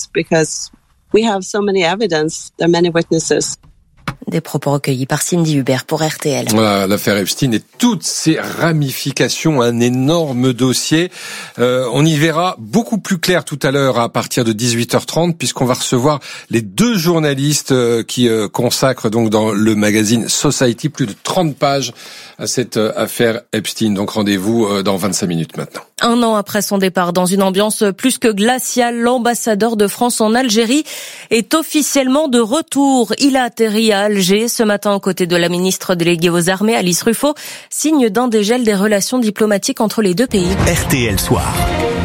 Des propos recueillis par Cindy Hubert pour R T L. Voilà, l'affaire Epstein et toutes ses ramifications, un énorme dossier. Euh, on y verra beaucoup plus clair tout à l'heure à partir de dix-huit heures trente, puisqu'on va recevoir les deux journalistes euh, qui euh, consacrent donc dans le magazine Society plus de trente pages à cette euh, affaire Epstein. Donc rendez-vous euh, dans vingt-cinq minutes maintenant. Un an après son départ, dans une ambiance plus que glaciale, l'ambassadeur de France en Algérie est officiellement de retour. Il a atterri à Alger ce matin aux côtés de la ministre déléguée aux armées, Alice Ruffo, signe d'un dégel des relations diplomatiques entre les deux pays. R T L Soir.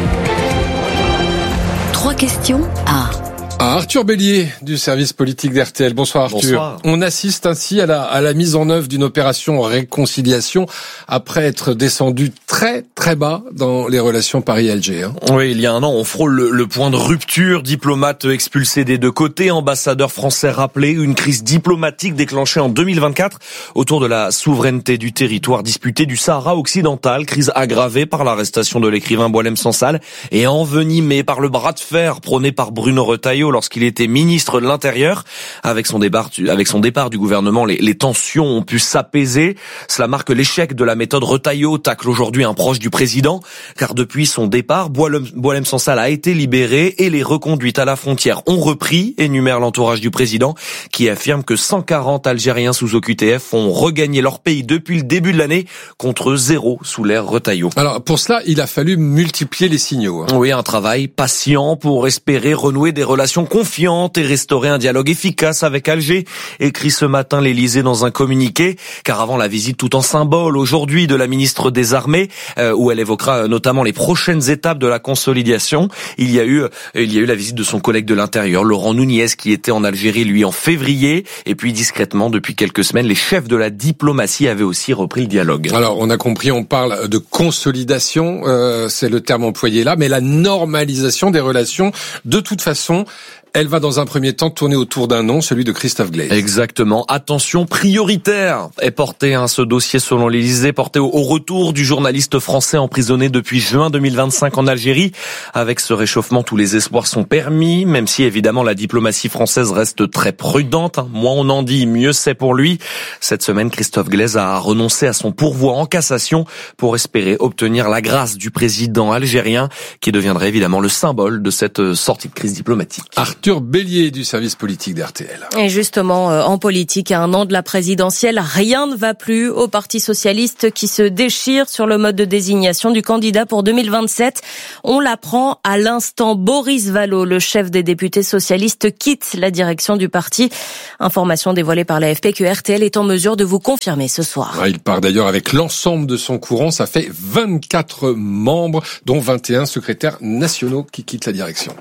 Trois questions à... Ah, Arthur Bélier du service politique d'R T L. Bonsoir Arthur. Bonsoir. On assiste ainsi à la, à la mise en œuvre d'une opération réconciliation après être descendu très très bas dans les relations Paris-Alger. Hein. Oui, il y a un an, on frôle le, le point de rupture. Diplomates expulsés des deux côtés, ambassadeurs français rappelés, une crise diplomatique déclenchée en deux mille vingt-quatre autour de la souveraineté du territoire disputé du Sahara occidental, crise aggravée par l'arrestation de l'écrivain Boualem Sansal et envenimée par le bras de fer prôné par Bruno Retailleau lorsqu'il était ministre de l'Intérieur. Avec son départ, avec son départ du gouvernement, les, les tensions ont pu s'apaiser. Cela marque l'échec de la méthode Retailleau, tacle aujourd'hui un proche du président, car depuis son départ, Boualem, Boualem Sansal a été libéré et les reconduites à la frontière ont repris, énumère l'entourage du président, qui affirme que cent quarante Algériens sous O Q T F ont regagné leur pays depuis le début de l'année, contre zéro sous l'ère Retailleau. Alors pour cela, il a fallu multiplier les signaux. Hein. Oui, un travail patient pour espérer renouer des relations relations confiantes et restaurer un dialogue efficace avec Alger, écrit ce matin l'Élysée dans un communiqué. Car avant la visite tout en symbole aujourd'hui de la ministre des Armées, euh, où elle évoquera notamment les prochaines étapes de la consolidation, il y a eu, il y a eu la visite de son collègue de l'Intérieur, Laurent Nunez, qui était en Algérie, lui, en février. Et puis, discrètement, depuis quelques semaines, les chefs de la diplomatie avaient aussi repris le dialogue. Alors, on a compris, on parle de consolidation, euh, c'est le terme employé là, mais la normalisation des relations, de toute façon, elle va dans un premier temps tourner autour d'un nom, celui de Christophe Glaise. Exactement. Attention prioritaire est portée, hein, ce dossier selon l'Élysée, porté au, au retour du journaliste français emprisonné depuis juin deux mille vingt-cinq en Algérie. Avec ce réchauffement, tous les espoirs sont permis, même si évidemment la diplomatie française reste très prudente. Moins on en dit, mieux c'est pour lui. Cette semaine, Christophe Glaise a renoncé à son pourvoi en cassation pour espérer obtenir la grâce du président algérien, qui deviendrait évidemment le symbole de cette sortie de crise diplomatique. Arthur Bélier du service politique d'R T L. Et justement, en politique, à un an de la présidentielle, rien ne va plus au Parti socialiste qui se déchire sur le mode de désignation du candidat pour deux mille vingt-sept. On l'apprend à l'instant. Boris Vallaud, le chef des députés socialistes, quitte la direction du parti. Information dévoilée par l'A F P que R T L est en mesure de vous confirmer ce soir. Il part d'ailleurs avec l'ensemble de son courant. Ça fait vingt-quatre membres, dont vingt et un secrétaires nationaux qui quittent la direction.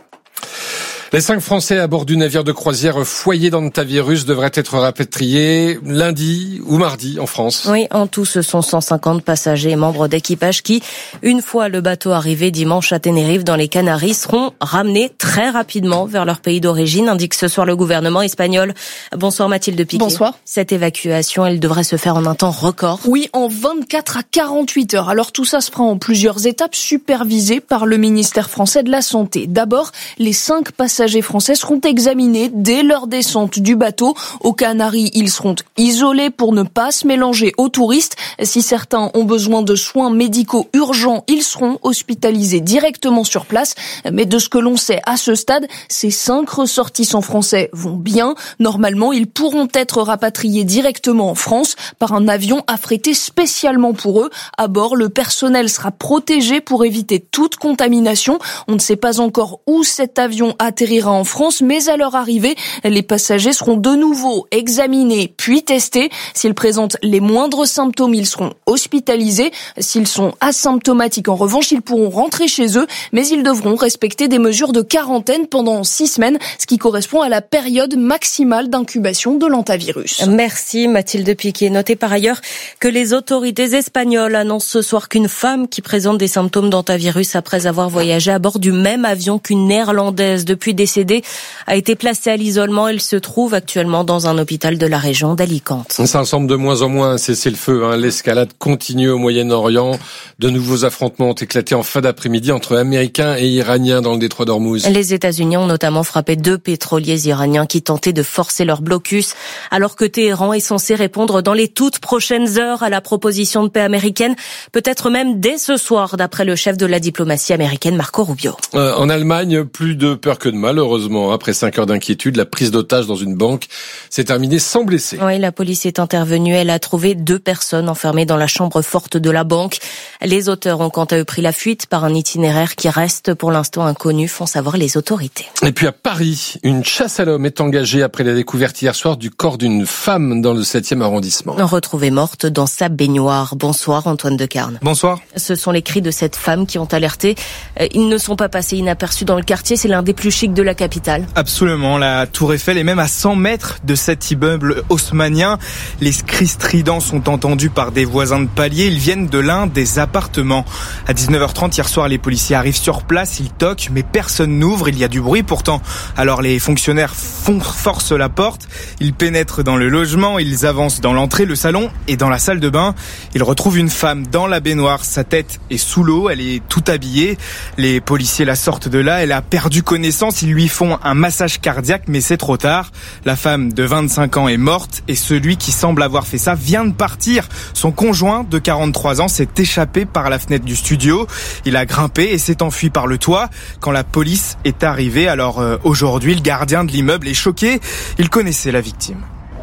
Les cinq Français à bord du navire de croisière Foyer d'Antavirus devraient être rapatriés lundi ou mardi en France. Oui, en tout, ce sont cent cinquante passagers et membres d'équipage qui, une fois le bateau arrivé dimanche à Tenerife dans les Canaries, seront ramenés très rapidement vers leur pays d'origine, indique ce soir le gouvernement espagnol. Bonsoir Mathilde Piquet. Bonsoir. Cette évacuation, elle devrait se faire en un temps record. Oui, en vingt-quatre à quarante-huit heures. Alors tout ça se fera en plusieurs étapes supervisées par le ministère français de la Santé. D'abord, les cinq passagers passagers français seront examinés dès leur descente du bateau. Aux Canaries, ils seront isolés pour ne pas se mélanger aux touristes. Si certains ont besoin de soins médicaux urgents, ils seront hospitalisés directement sur place. Mais de ce que l'on sait à ce stade, ces cinq ressortissants français vont bien. Normalement, ils pourront être rapatriés directement en France par un avion affrété spécialement pour eux. À bord, le personnel sera protégé pour éviter toute contamination. On ne sait pas encore où cet avion atterrira en France, mais à leur arrivée, les passagers seront de nouveau examinés puis testés. S'ils présentent les moindres symptômes, ils seront hospitalisés. S'ils sont asymptomatiques, en revanche, ils pourront rentrer chez eux, mais ils devront respecter des mesures de quarantaine pendant six semaines, ce qui correspond à la période maximale d'incubation de l'antavirus. Merci Mathilde Piquet. Notez par ailleurs que les autorités espagnoles annoncent ce soir qu'une femme qui présente des symptômes d'antavirus après avoir voyagé à bord du même avion qu'une néerlandaise depuis décédée a été placée à l'isolement. Elle se trouve actuellement dans un hôpital de la région d'Alicante. Ça semble de moins en moins un cessez-le-feu. Hein. L'escalade continue au Moyen-Orient. De nouveaux affrontements ont éclaté en fin d'après-midi entre Américains et Iraniens dans le détroit d'Ormuz. Les États-Unis ont notamment frappé deux pétroliers iraniens qui tentaient de forcer leur blocus, alors que Téhéran est censé répondre dans les toutes prochaines heures à la proposition de paix américaine, peut-être même dès ce soir, d'après le chef de la diplomatie américaine, Marco Rubio. Euh, en Allemagne, plus de peur que de mal, heureusement. Après cinq heures d'inquiétude, la prise d'otage dans une banque s'est terminée sans blessés. Oui, la police est intervenue. Elle a trouvé deux personnes enfermées dans la chambre forte de la banque. Les auteurs ont quant à eux pris la fuite par un itinéraire qui reste pour l'instant inconnu, font savoir les autorités. Et puis à Paris, une chasse à l'homme est engagée après la découverte hier soir du corps d'une femme dans le septième arrondissement. Retrouvée morte dans sa baignoire. Bonsoir Antoine Decarne. Bonsoir. Ce sont les cris de cette femme qui ont alerté. Ils ne sont pas passés inaperçus dans le quartier, c'est l'un des plus chics de la capitale. Absolument, la Tour Eiffel est même à cent mètres de cet immeuble haussmannien. Les cris stridents sont entendus par des voisins de palier, ils viennent de l'un des appartements. À dix-neuf heures trente hier soir, les policiers arrivent sur place, ils toquent, mais personne n'ouvre, il y a du bruit pourtant. Alors les fonctionnaires font, forcent la porte, ils pénètrent dans le logement, ils avancent dans l'entrée, le salon et dans la salle de bain. Ils retrouvent une femme dans la baignoire, sa tête est sous l'eau, elle est tout habillée. Les policiers la sortent de là, elle a perdu connaissance, ils lui font un massage cardiaque, mais c'est trop tard. La femme de vingt-cinq ans est morte et celui qui semble avoir fait ça vient de partir. Son conjoint de quarante-trois ans s'est échappé par la fenêtre du studio. Il a grimpé et s'est enfui par le toit quand la police est arrivée. Alors euh, aujourd'hui, le gardien de l'immeuble est choqué. Il connaissait la victime.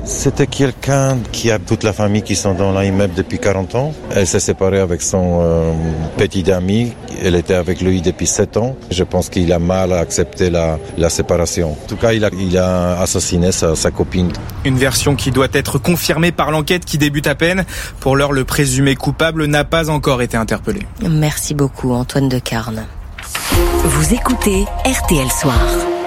C'était quelqu'un qui a toute la famille qui sont dans l'immeuble depuis quarante ans. Elle s'est séparée avec son euh, petit ami. Elle était avec lui depuis sept ans. Je pense qu'il a mal à accepter la, la séparation. En tout cas, il a, il a assassiné sa, sa copine. Une version qui doit être confirmée par l'enquête qui débute à peine. Pour l'heure, le présumé coupable n'a pas encore été interpellé. Merci beaucoup, Antoine Decarne. Vous écoutez R T L Soir.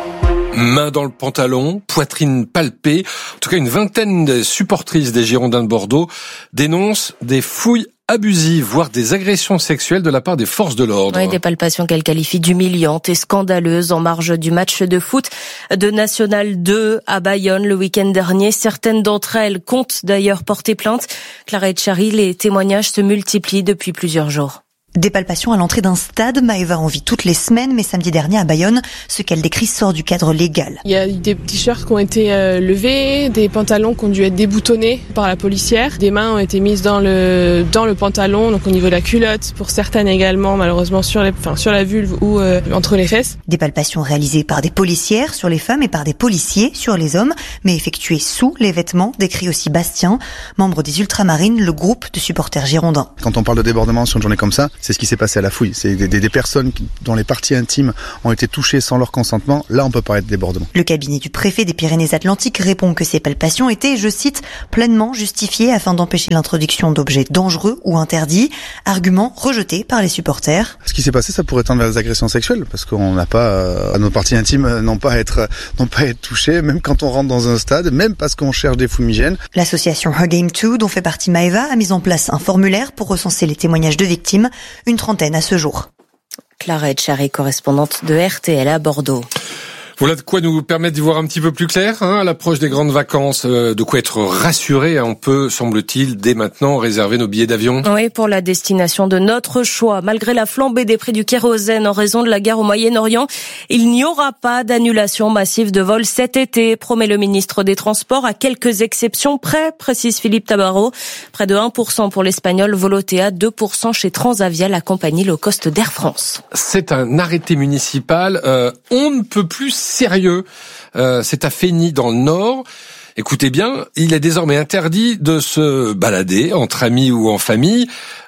Main dans le pantalon, poitrine palpée. En tout cas, une vingtaine de supportrices des Girondins de Bordeaux dénoncent des fouilles abusives, voire des agressions sexuelles de la part des forces de l'ordre. Oui, des palpations qu'elle qualifie d'humiliantes et scandaleuses en marge du match de foot de National deux à Bayonne le week-end dernier. Certaines d'entre elles comptent d'ailleurs porter plainte. Clara Etchari, les témoignages se multiplient depuis plusieurs jours. Des palpations à l'entrée d'un stade, Maëva en vit toutes les semaines, mais samedi dernier à Bayonne, ce qu'elle décrit sort du cadre légal. Il y a des t-shirts qui ont été euh, levés, des pantalons qui ont dû être déboutonnés par la policière, des mains ont été mises dans le dans le pantalon, donc au niveau de la culotte, pour certaines également malheureusement sur les, enfin sur la vulve ou euh, entre les fesses. Des palpations réalisées par des policières sur les femmes et par des policiers sur les hommes, mais effectuées sous les vêtements, décrit aussi Bastien, membre des Ultramarines, le groupe de supporters girondins. Quand on parle de débordement sur une journée comme ça, c'est ce qui s'est passé à la fouille. C'est des, des, des personnes qui, dont les parties intimes ont été touchées sans leur consentement. Là, on peut parler de débordement. Le cabinet du préfet des Pyrénées-Atlantiques répond que ces palpations étaient, je cite, pleinement justifiées afin d'empêcher l'introduction d'objets dangereux ou interdits. Argument rejeté par les supporters. Ce qui s'est passé, ça pourrait tendre vers des agressions sexuelles, parce qu'on n'a pas, euh, nos parties intimes n'ont pas à être, n'ont pas à être touchées, même quand on rentre dans un stade, même parce qu'on cherche des fumigènes. L'association Her Game deux, dont fait partie Maëva, a mis en place un formulaire pour recenser les témoignages de victimes. Une trentaine à ce jour. Clara Etchari, correspondante de R T L à Bordeaux. Voilà de quoi nous permettre d'y voir un petit peu plus clair, hein, à l'approche des grandes vacances, euh, de quoi être rassuré. On peut, semble-t-il, dès maintenant réserver nos billets d'avion. Oui, pour la destination de notre choix. Malgré la flambée des prix du kérosène en raison de la guerre au Moyen-Orient, il n'y aura pas d'annulation massive de vols cet été, promet le ministre des Transports, à quelques exceptions près, précise Philippe Tabarot. Près de un pour cent pour l'Espagnol Volotea, deux pour cent chez Transavia, la compagnie low cost d'Air France. C'est un arrêté municipal. Euh, on ne peut plus sérieux, euh, c'est à Fény dans le Nord. Écoutez bien, il est désormais interdit de se balader entre amis ou en famille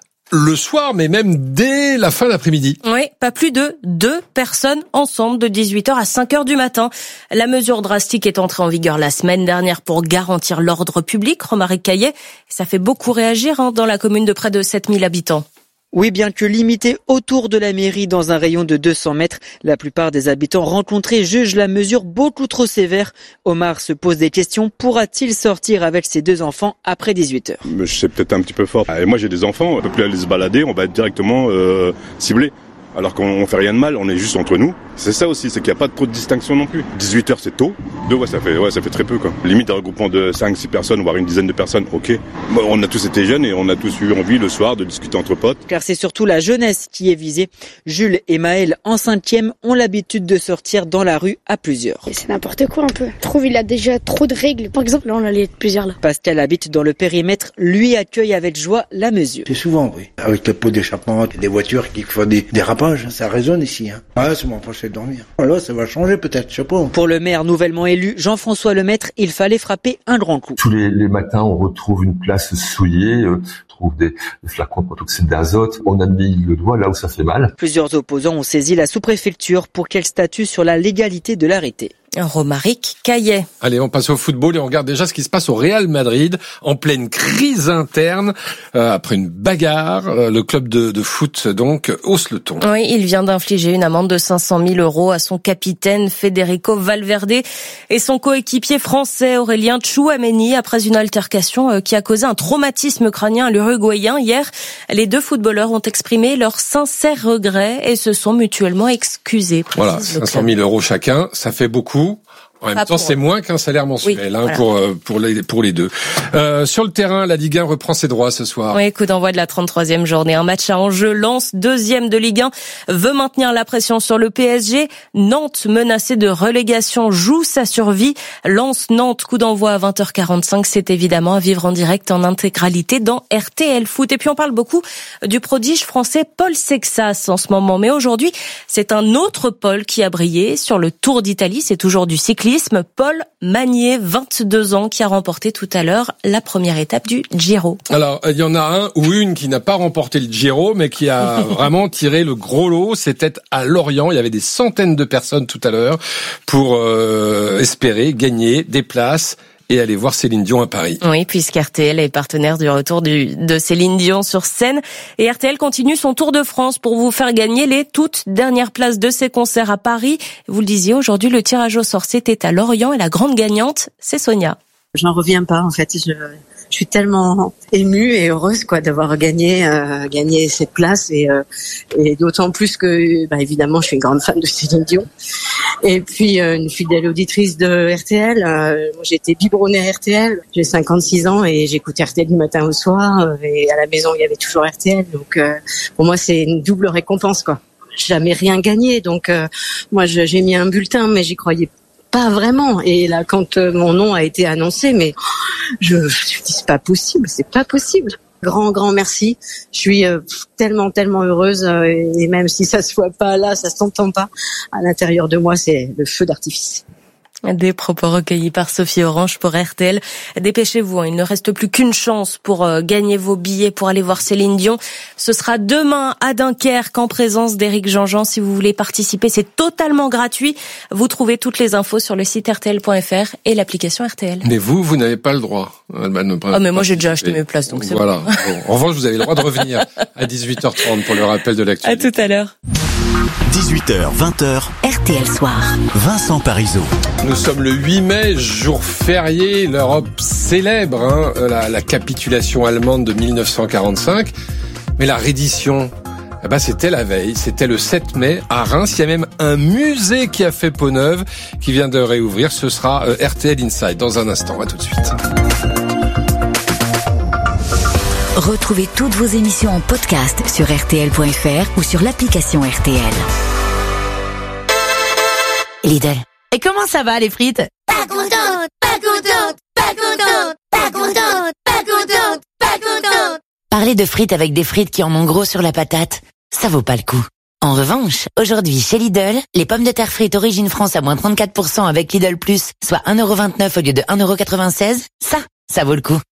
le soir, mais même dès la fin d'après-midi. Oui, pas plus de deux personnes ensemble de dix-huit heures à cinq heures du matin. La mesure drastique est entrée en vigueur la semaine dernière pour garantir l'ordre public, Romaric Caillet. Ça fait beaucoup réagir hein, dans la commune de près de sept mille habitants. Oui, bien que limité autour de la mairie dans un rayon de deux cents mètres, la plupart des habitants rencontrés jugent la mesure beaucoup trop sévère. Omar se pose des questions. Pourra-t-il sortir avec ses deux enfants après dix-huit heures? C'est peut-être un petit peu fort. Et moi j'ai des enfants, on ne peut plus aller se balader, on va être directement euh, ciblé. Alors qu'on fait rien de mal, on est juste entre nous. C'est ça aussi, c'est qu'il n'y a pas trop de distinction non plus. dix-huit heures c'est tôt. Deux, ouais, ça fait, ouais, ça fait très peu, quoi. Limite un regroupement de cinq six personnes, voire une dizaine de personnes, ok. Bon, on a tous été jeunes et on a tous eu envie le soir de discuter entre potes. Car c'est surtout la jeunesse qui est visée. Jules et Maël, en cinquième, ont l'habitude de sortir dans la rue à plusieurs. C'est n'importe quoi un peu. Je trouve qu'il a déjà trop de règles. Par exemple, là on allait être plusieurs là. Pascal habite dans le périmètre, lui accueille avec joie la mesure. C'est souvent, oui. Avec le pot d'échappement, des voitures qui font des dérapages, ça résonne ici. Hein. Ah, ça m'empêche de dormir. Là, ça va changer peut-être, je sais pas. Pour le maire nouvellement élu, Jean-François Lemaître, il fallait frapper un grand coup. Tous les, les matins, on retrouve une place souillée, euh, on trouve des, des flacons de protoxyde d'azote. On a mis le doigt là où ça fait mal. Plusieurs opposants ont saisi la sous-préfecture pour qu'elle statue sur la légalité de l'arrêté. Romaric Caillet. Allez, on passe au football et on regarde déjà ce qui se passe au Real Madrid en pleine crise interne euh, après une bagarre. Euh, le club de, de foot donc hausse le ton. Oui, il vient d'infliger une amende de cinq cent mille euros à son capitaine Federico Valverde et son coéquipier français Aurélien Tchouaméni après une altercation qui a causé un traumatisme crânien à l'Uruguayen hier. Les deux footballeurs ont exprimé leurs sincères regrets et se sont mutuellement excusés. Voilà, cinq cent mille euros chacun, ça fait beaucoup. En même Pas temps, pour... c'est moins qu'un salaire mensuel oui, hein, voilà. pour pour les pour les deux. Euh, sur le terrain, la Ligue un reprend ses droits ce soir. Oui, coup d'envoi de la trente-troisième journée. Un match à enjeu. Lens, deuxième de Ligue un, veut maintenir la pression sur le P S G. Nantes, menacée de relégation, joue sa survie. Lens-Nantes, coup d'envoi à vingt heures quarante-cinq. C'est évidemment à vivre en direct en intégralité dans R T L Foot. Et puis on parle beaucoup du prodige français Paul Sexas en ce moment. Mais aujourd'hui, c'est un autre Paul qui a brillé sur le Tour d'Italie. C'est toujours du cyclisme. cyclisme, Paul Magnier, vingt-deux ans, qui a remporté tout à l'heure la première étape du Giro. Alors, il y en a un ou une qui n'a pas remporté le Giro, mais qui a vraiment tiré le gros lot. C'était à Lorient. Il y avait des centaines de personnes tout à l'heure pour euh, espérer gagner des places et aller voir Céline Dion à Paris. Oui, puisqu'R T L est partenaire du retour du, de Céline Dion sur scène. Et R T L continue son tour de France pour vous faire gagner les toutes dernières places de ses concerts à Paris. Vous le disiez, aujourd'hui, le tirage au sort, c'était à Lorient et la grande gagnante, c'est Sonia. J'en reviens pas, en fait. Je, je suis tellement émue et heureuse, quoi, d'avoir gagné, euh, gagné cette place et, euh, et d'autant plus que, bah, évidemment, je suis une grande fan de Céline Dion. Et puis, euh, une fidèle auditrice de R T L. Euh, moi, j'étais biberonnée à R T L. J'ai cinquante-six ans et j'écoute R T L du matin au soir. Euh, et à la maison, il y avait toujours R T L. Donc, euh, pour moi, c'est une double récompense, quoi. Jamais rien gagné. Donc, euh, moi, je, j'ai mis un bulletin, mais j'y croyais pas vraiment. Et là, quand euh, mon nom a été annoncé, mais je, je me suis dit, c'est pas possible, c'est pas possible. Grand, grand merci. Je suis euh, tellement, tellement heureuse. Euh, et même si ça se voit pas là, ça s'entend pas. À l'intérieur de moi, c'est le feu d'artifice. Des propos recueillis par Sophie Orange pour R T L. Dépêchez-vous, hein, il ne reste plus qu'une chance pour euh, gagner vos billets pour aller voir Céline Dion. Ce sera demain à Dunkerque en présence d'Éric Jean-Jean. Si vous voulez participer, c'est totalement gratuit. Vous trouvez toutes les infos sur le site R T L point F R et l'application R T L. Mais vous, vous n'avez pas le droit. Ah, mais moi j'ai déjà acheté mes places, donc c'est voilà. bon. Bon. En revanche, vous avez le droit de revenir à dix-huit heures trente pour le rappel de l'actualité. À tout à l'heure. dix-huit heures, vingt heures. R T L Soir. Vincent Parisot. Nous sommes le huit mai, jour férié. L'Europe célèbre hein, la, la capitulation allemande de mille neuf cent quarante-cinq. Mais la reddition, eh ben, c'était la veille. C'était le sept mai à Reims. Il y a même un musée qui a fait peau neuve, qui vient de réouvrir. Ce sera euh, R T L Inside dans un instant. À tout de suite. Retrouvez toutes vos émissions en podcast sur R T L point F R ou sur l'application R T L. Lidl. Et comment ça va les frites? Pas contente, pas contente, pas contente, pas contente, pas contente, pas contente. Parler de frites avec des frites qui en ont gros sur la patate, ça vaut pas le coup. En revanche, aujourd'hui chez Lidl, les pommes de terre frites Origine France à moins trente-quatre pour cent avec Lidl Plus, soit un euro vingt-neuf au lieu de un euro quatre-vingt-seize, ça, ça vaut le coup.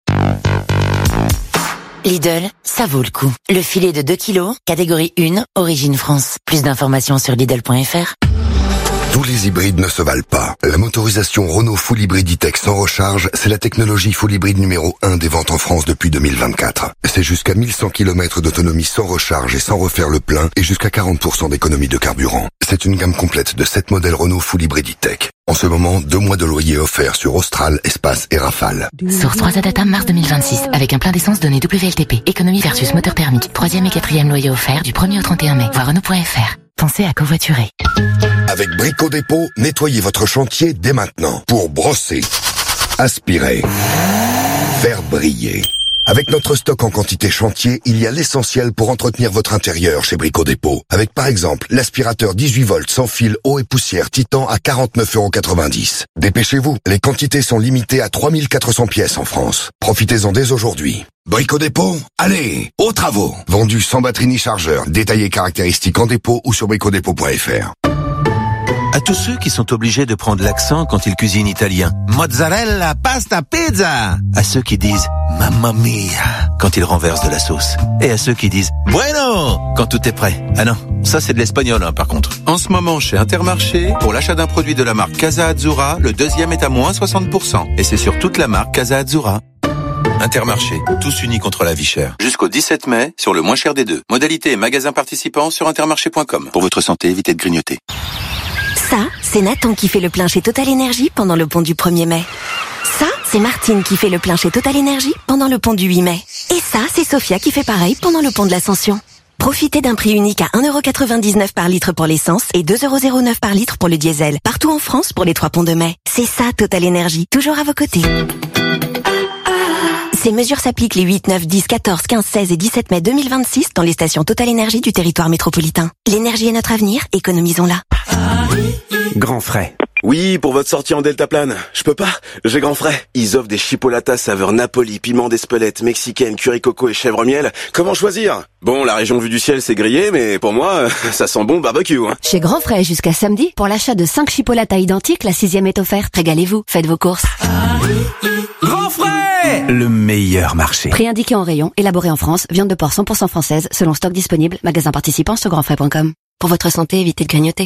Lidl, ça vaut le coup. Le filet de deux kilos, catégorie un, Origine France. Plus d'informations sur Lidl point F R. Tous les hybrides ne se valent pas. La motorisation Renault Full Hybrid E-Tech sans recharge, c'est la technologie Full Hybrid numéro un des ventes en France depuis deux mille vingt-quatre. C'est jusqu'à mille cent kilomètres d'autonomie sans recharge et sans refaire le plein et jusqu'à quarante pour cent d'économie de carburant. C'est une gamme complète de sept modèles Renault Full Hybrid E-Tech. En ce moment, deux mois de loyer offerts sur Austral, Espace et Rafale. Source trois à data mars deux mille vingt-six, avec un plein d'essence donné W L T P. Économie versus moteur thermique. Troisième et quatrième loyer offert du premier au trente et un mai. Voir Renault point F R. Pensez à covoiturer. Avec Brico Dépôt, nettoyez votre chantier dès maintenant pour brosser, aspirer, faire briller. Avec notre stock en quantité chantier, il y a l'essentiel pour entretenir votre intérieur chez Brico Dépôt. Avec par exemple l'aspirateur dix-huit volts sans fil eau et poussière Titan à quarante-neuf euros quatre-vingt-dix. Dépêchez-vous, les quantités sont limitées à trois mille quatre cents pièces en France. Profitez-en dès aujourd'hui. Brico Dépôt, allez, aux travaux. Vendu sans batterie ni chargeur, détaillé caractéristiques en dépôt ou sur brico dépôt point F R. À tous ceux qui sont obligés de prendre l'accent quand ils cuisinent italien. Mozzarella, pasta, pizza. À ceux qui disent mamma mia quand ils renversent de la sauce. Et à ceux qui disent bueno quand tout est prêt. Ah non, ça c'est de l'espagnol hein, par contre. En ce moment chez Intermarché, pour l'achat d'un produit de la marque Casa Azzurra, le deuxième est à moins soixante pour cent. Et c'est sur toute la marque Casa Azzurra. Intermarché, tous unis contre la vie chère. Jusqu'au dix-sept mai, sur le moins cher des deux. Modalité et magasins participants sur intermarché point com. Pour votre santé, évitez de grignoter. Ça, c'est Nathan qui fait le plein chez Total Énergie pendant le pont du premier mai. Ça, c'est Martine qui fait le plein chez Total Énergie pendant le pont du huit mai. Et ça, c'est Sophia qui fait pareil pendant le pont de l'Ascension. Profitez d'un prix unique à un euro quatre-vingt-dix-neuf par litre pour l'essence et deux euros zéro neuf par litre pour le diesel. Partout en France pour les trois ponts de mai. C'est ça, Total Énergie. Toujours à vos côtés. Ces mesures s'appliquent les huit, neuf, dix, quatorze, quinze, seize et dix-sept mai deux mille vingt-six dans les stations Total Énergie du territoire métropolitain. L'énergie est notre avenir, économisons-la. Grand frais. Oui, pour votre sortie en deltaplane. Je peux pas, j'ai grand frais. Ils offrent des chipolatas saveur Napoli, piment d'Espelette, mexicaine, curry coco et chèvre miel. Comment choisir? Bon, la région vue du ciel c'est grillé, mais pour moi, ça sent bon le barbecue. Hein. Chez Grand Frais jusqu'à samedi, pour l'achat de cinq chipolatas identiques, la sixième est offerte. Régalez-vous, faites vos courses. Grand Frais, le meilleur marché. Prix indiqué en rayon, élaboré en France, viande de porc cent pour cent française, selon stock disponible, magasin participant sur grand frais point com. Pour votre santé, évitez de grignoter.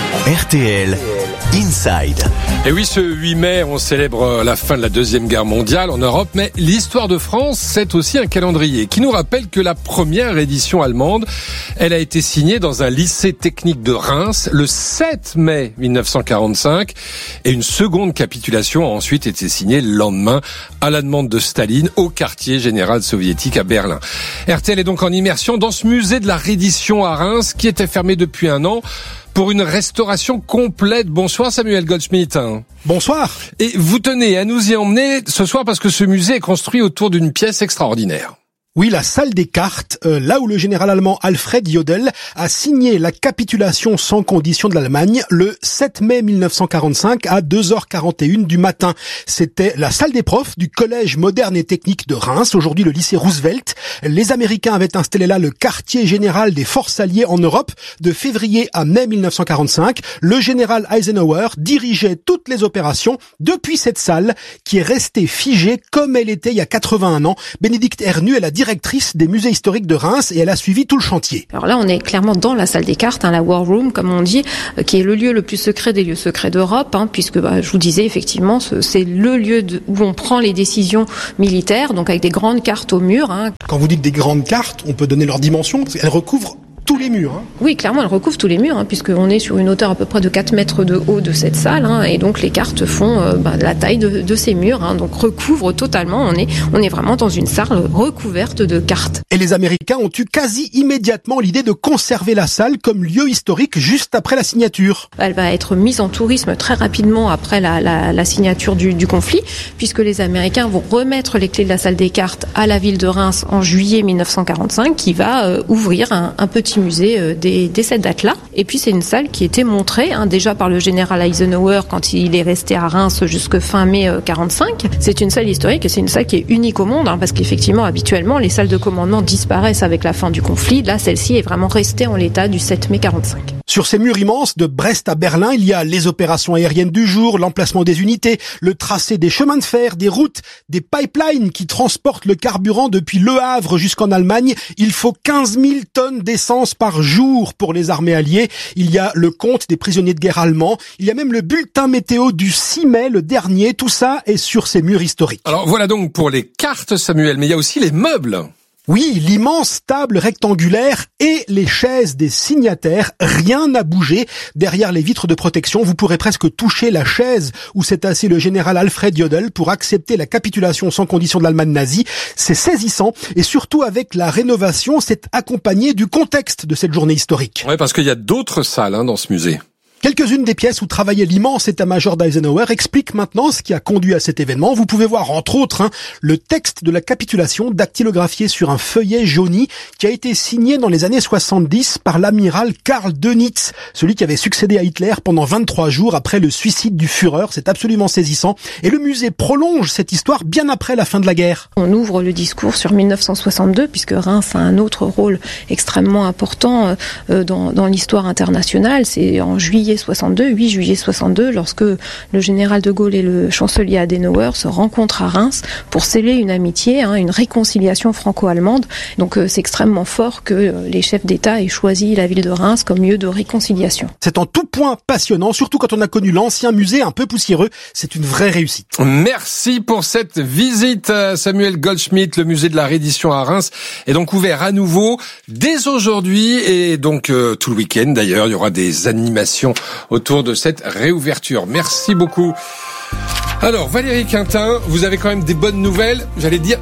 R T L Inside. Et oui, ce huit mai, on célèbre la fin de la Deuxième Guerre mondiale en Europe, mais l'histoire de France, c'est aussi un calendrier qui nous rappelle que la première édition allemande, elle a été signée dans un lycée technique de Reims le sept mai mille neuf cent quarante-cinq et une seconde capitulation a ensuite été signée le lendemain à la demande de Staline au quartier général soviétique à Berlin. R T L est donc en immersion dans ce musée de la reddition à Reims qui était fermé depuis un an pour une restauration complète. Bonsoir Samuel Goldschmidt. Bonsoir. Et vous tenez à nous y emmener ce soir parce que ce musée est construit autour d'une pièce extraordinaire. Oui, la salle des cartes, euh, là où le général allemand Alfred Jodl a signé la capitulation sans condition de l'Allemagne le sept mai mille neuf cent quarante-cinq à deux heures quarante et une du matin. C'était la salle des profs du collège moderne et technique de Reims, aujourd'hui le lycée Roosevelt. Les Américains avaient installé là le quartier général des forces alliées en Europe de février à mai mille neuf cent quarante-cinq. Le général Eisenhower dirigeait toutes les opérations depuis cette salle qui est restée figée comme elle était il y a quatre-vingt-un ans. Bénédicte Hernu est la directrice des musées historiques de Reims et elle a suivi tout le chantier. Alors là, on est clairement dans la salle des cartes, hein, la War Room, comme on dit, euh, qui est le lieu le plus secret des lieux secrets d'Europe, hein, puisque bah, je vous disais effectivement, ce, c'est le lieu de, où on prend les décisions militaires, donc avec des grandes cartes au mur. Hein. Quand vous dites des grandes cartes, on peut donner leur dimension, parce qu'elles recouvrent tous les murs. Hein. Oui, clairement, elle recouvre tous les murs, hein, puisqu'on est sur une hauteur à peu près de quatre mètres de haut de cette salle, hein, et donc les cartes font euh, bah, la taille de, de ces murs, hein, donc recouvrent totalement. On est, on est vraiment dans une salle recouverte de cartes. Et les Américains ont eu quasi immédiatement l'idée de conserver la salle comme lieu historique juste après la signature. Elle va être mise en tourisme très rapidement après la, la, la signature du, du conflit, puisque les Américains vont remettre les clés de la salle des cartes à la ville de Reims en juillet mille neuf cent quarante-cinq, qui va euh, ouvrir un, un petit musée dès, dès cette date-là. Et puis c'est une salle qui était montrée hein, déjà par le général Eisenhower quand il est resté à Reims jusque fin mai quarante-cinq. C'est une salle historique et c'est une salle qui est unique au monde hein, parce qu'effectivement habituellement les salles de commandement disparaissent avec la fin du conflit. Là, celle-ci est vraiment restée en l'état du sept mai quarante-cinq. Sur ces murs immenses, de Brest à Berlin, il y a les opérations aériennes du jour, l'emplacement des unités, le tracé des chemins de fer, des routes, des pipelines qui transportent le carburant depuis Le Havre jusqu'en Allemagne. Il faut quinze mille tonnes d'essence par jour pour les armées alliées. Il y a le compte des prisonniers de guerre allemands. Il y a même le bulletin météo du six mai, le dernier. Tout ça est sur ces murs historiques. Alors voilà donc pour les cartes, Samuel, mais il y a aussi les meubles. Oui, l'immense table rectangulaire et les chaises des signataires, rien n'a bougé. Derrière les vitres de protection, vous pourrez presque toucher la chaise où s'est assis le général Alfred Jodl pour accepter la capitulation sans condition de l'Allemagne nazie. C'est saisissant et surtout avec la rénovation, c'est accompagné du contexte de cette journée historique. Oui, parce qu'il y a d'autres salles hein, dans ce musée. Quelques-unes des pièces où travaillait l'immense état-major d'Eisenhower expliquent maintenant ce qui a conduit à cet événement. Vous pouvez voir, entre autres, hein, le texte de la capitulation dactylographié sur un feuillet jauni qui a été signé dans les années soixante-dix par l'amiral Karl Dönitz, celui qui avait succédé à Hitler pendant vingt-trois jours après le suicide du Führer. C'est absolument saisissant. Et le musée prolonge cette histoire bien après la fin de la guerre. On ouvre le discours sur mille neuf cent soixante-deux, puisque Reims a un autre rôle extrêmement important euh, dans, dans l'histoire internationale. C'est en juillet soixante-deux, huit juillet soixante-deux, lorsque le général de Gaulle et le chancelier Adenauer se rencontrent à Reims pour sceller une amitié, hein, une réconciliation franco-allemande. Donc euh, c'est extrêmement fort que euh, les chefs d'État aient choisi la ville de Reims comme lieu de réconciliation. C'est en tout point passionnant, surtout quand on a connu l'ancien musée un peu poussiéreux. C'est une vraie réussite. Merci pour cette visite, Samuel Goldschmidt. Le musée de la reddition à Reims est donc ouvert à nouveau dès aujourd'hui et donc euh, tout le week-end d'ailleurs. Il y aura des animations autour de cette réouverture. Merci beaucoup. Alors, Valérie Quintin, vous avez quand même des bonnes nouvelles, j'allais dire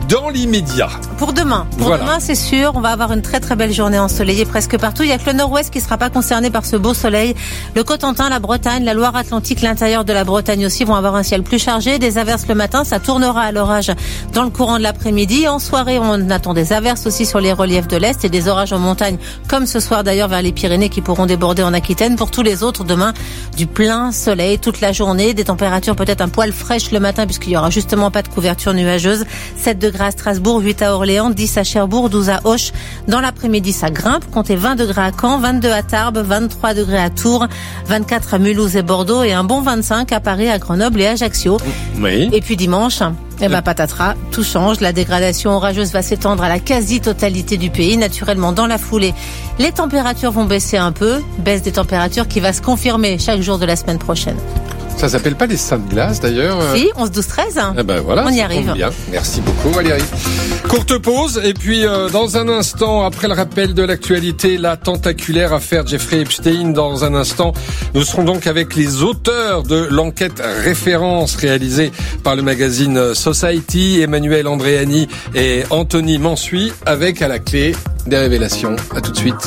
dans l'immédiat. Pour demain, pour voilà. demain, c'est sûr, on va avoir une très très belle journée ensoleillée presque partout. Il y a que le nord-ouest qui sera pas concerné par ce beau soleil. Le Cotentin, la Bretagne, la Loire-Atlantique, l'intérieur de la Bretagne aussi vont avoir un ciel plus chargé. Des averses le matin, ça tournera à l'orage dans le courant de l'après-midi. En soirée, on attend des averses aussi sur les reliefs de l'Est et des orages en montagne, comme ce soir d'ailleurs vers les Pyrénées qui pourront déborder en Aquitaine. Pour tous les autres, demain, du plein soleil toute la journée, des températures peut-être un poil fraîches le matin puisqu'il y aura justement pas de couverture nuageuse. sept degrés à Strasbourg, huit à Orléans, dix à Cherbourg, douze à Auch. Dans l'après-midi, ça grimpe. Comptez vingt degrés à Caen, vingt-deux à Tarbes, vingt-trois degrés à Tours, vingt-quatre à Mulhouse et Bordeaux et un bon vingt-cinq à Paris, à Grenoble et à Ajaccio. Oui. Et puis dimanche, eh ben patatras, tout change. La dégradation orageuse va s'étendre à la quasi-totalité du pays. Naturellement, dans la foulée, les températures vont baisser un peu. Baisse des températures qui va se confirmer chaque jour de la semaine prochaine. Ça s'appelle pas les seins de glace d'ailleurs. Si, onze, douze, treize. Eh ben voilà, on y arrive. Bien. Merci beaucoup Valérie. Courte pause et puis euh, dans un instant, après le rappel de l'actualité, la tentaculaire affaire Jeffrey Epstein. Dans un instant, nous serons donc avec les auteurs de l'enquête référence réalisée par le magazine Society, Emmanuel Andréani et Anthony Mansuy, avec à la clé des révélations. À tout de suite.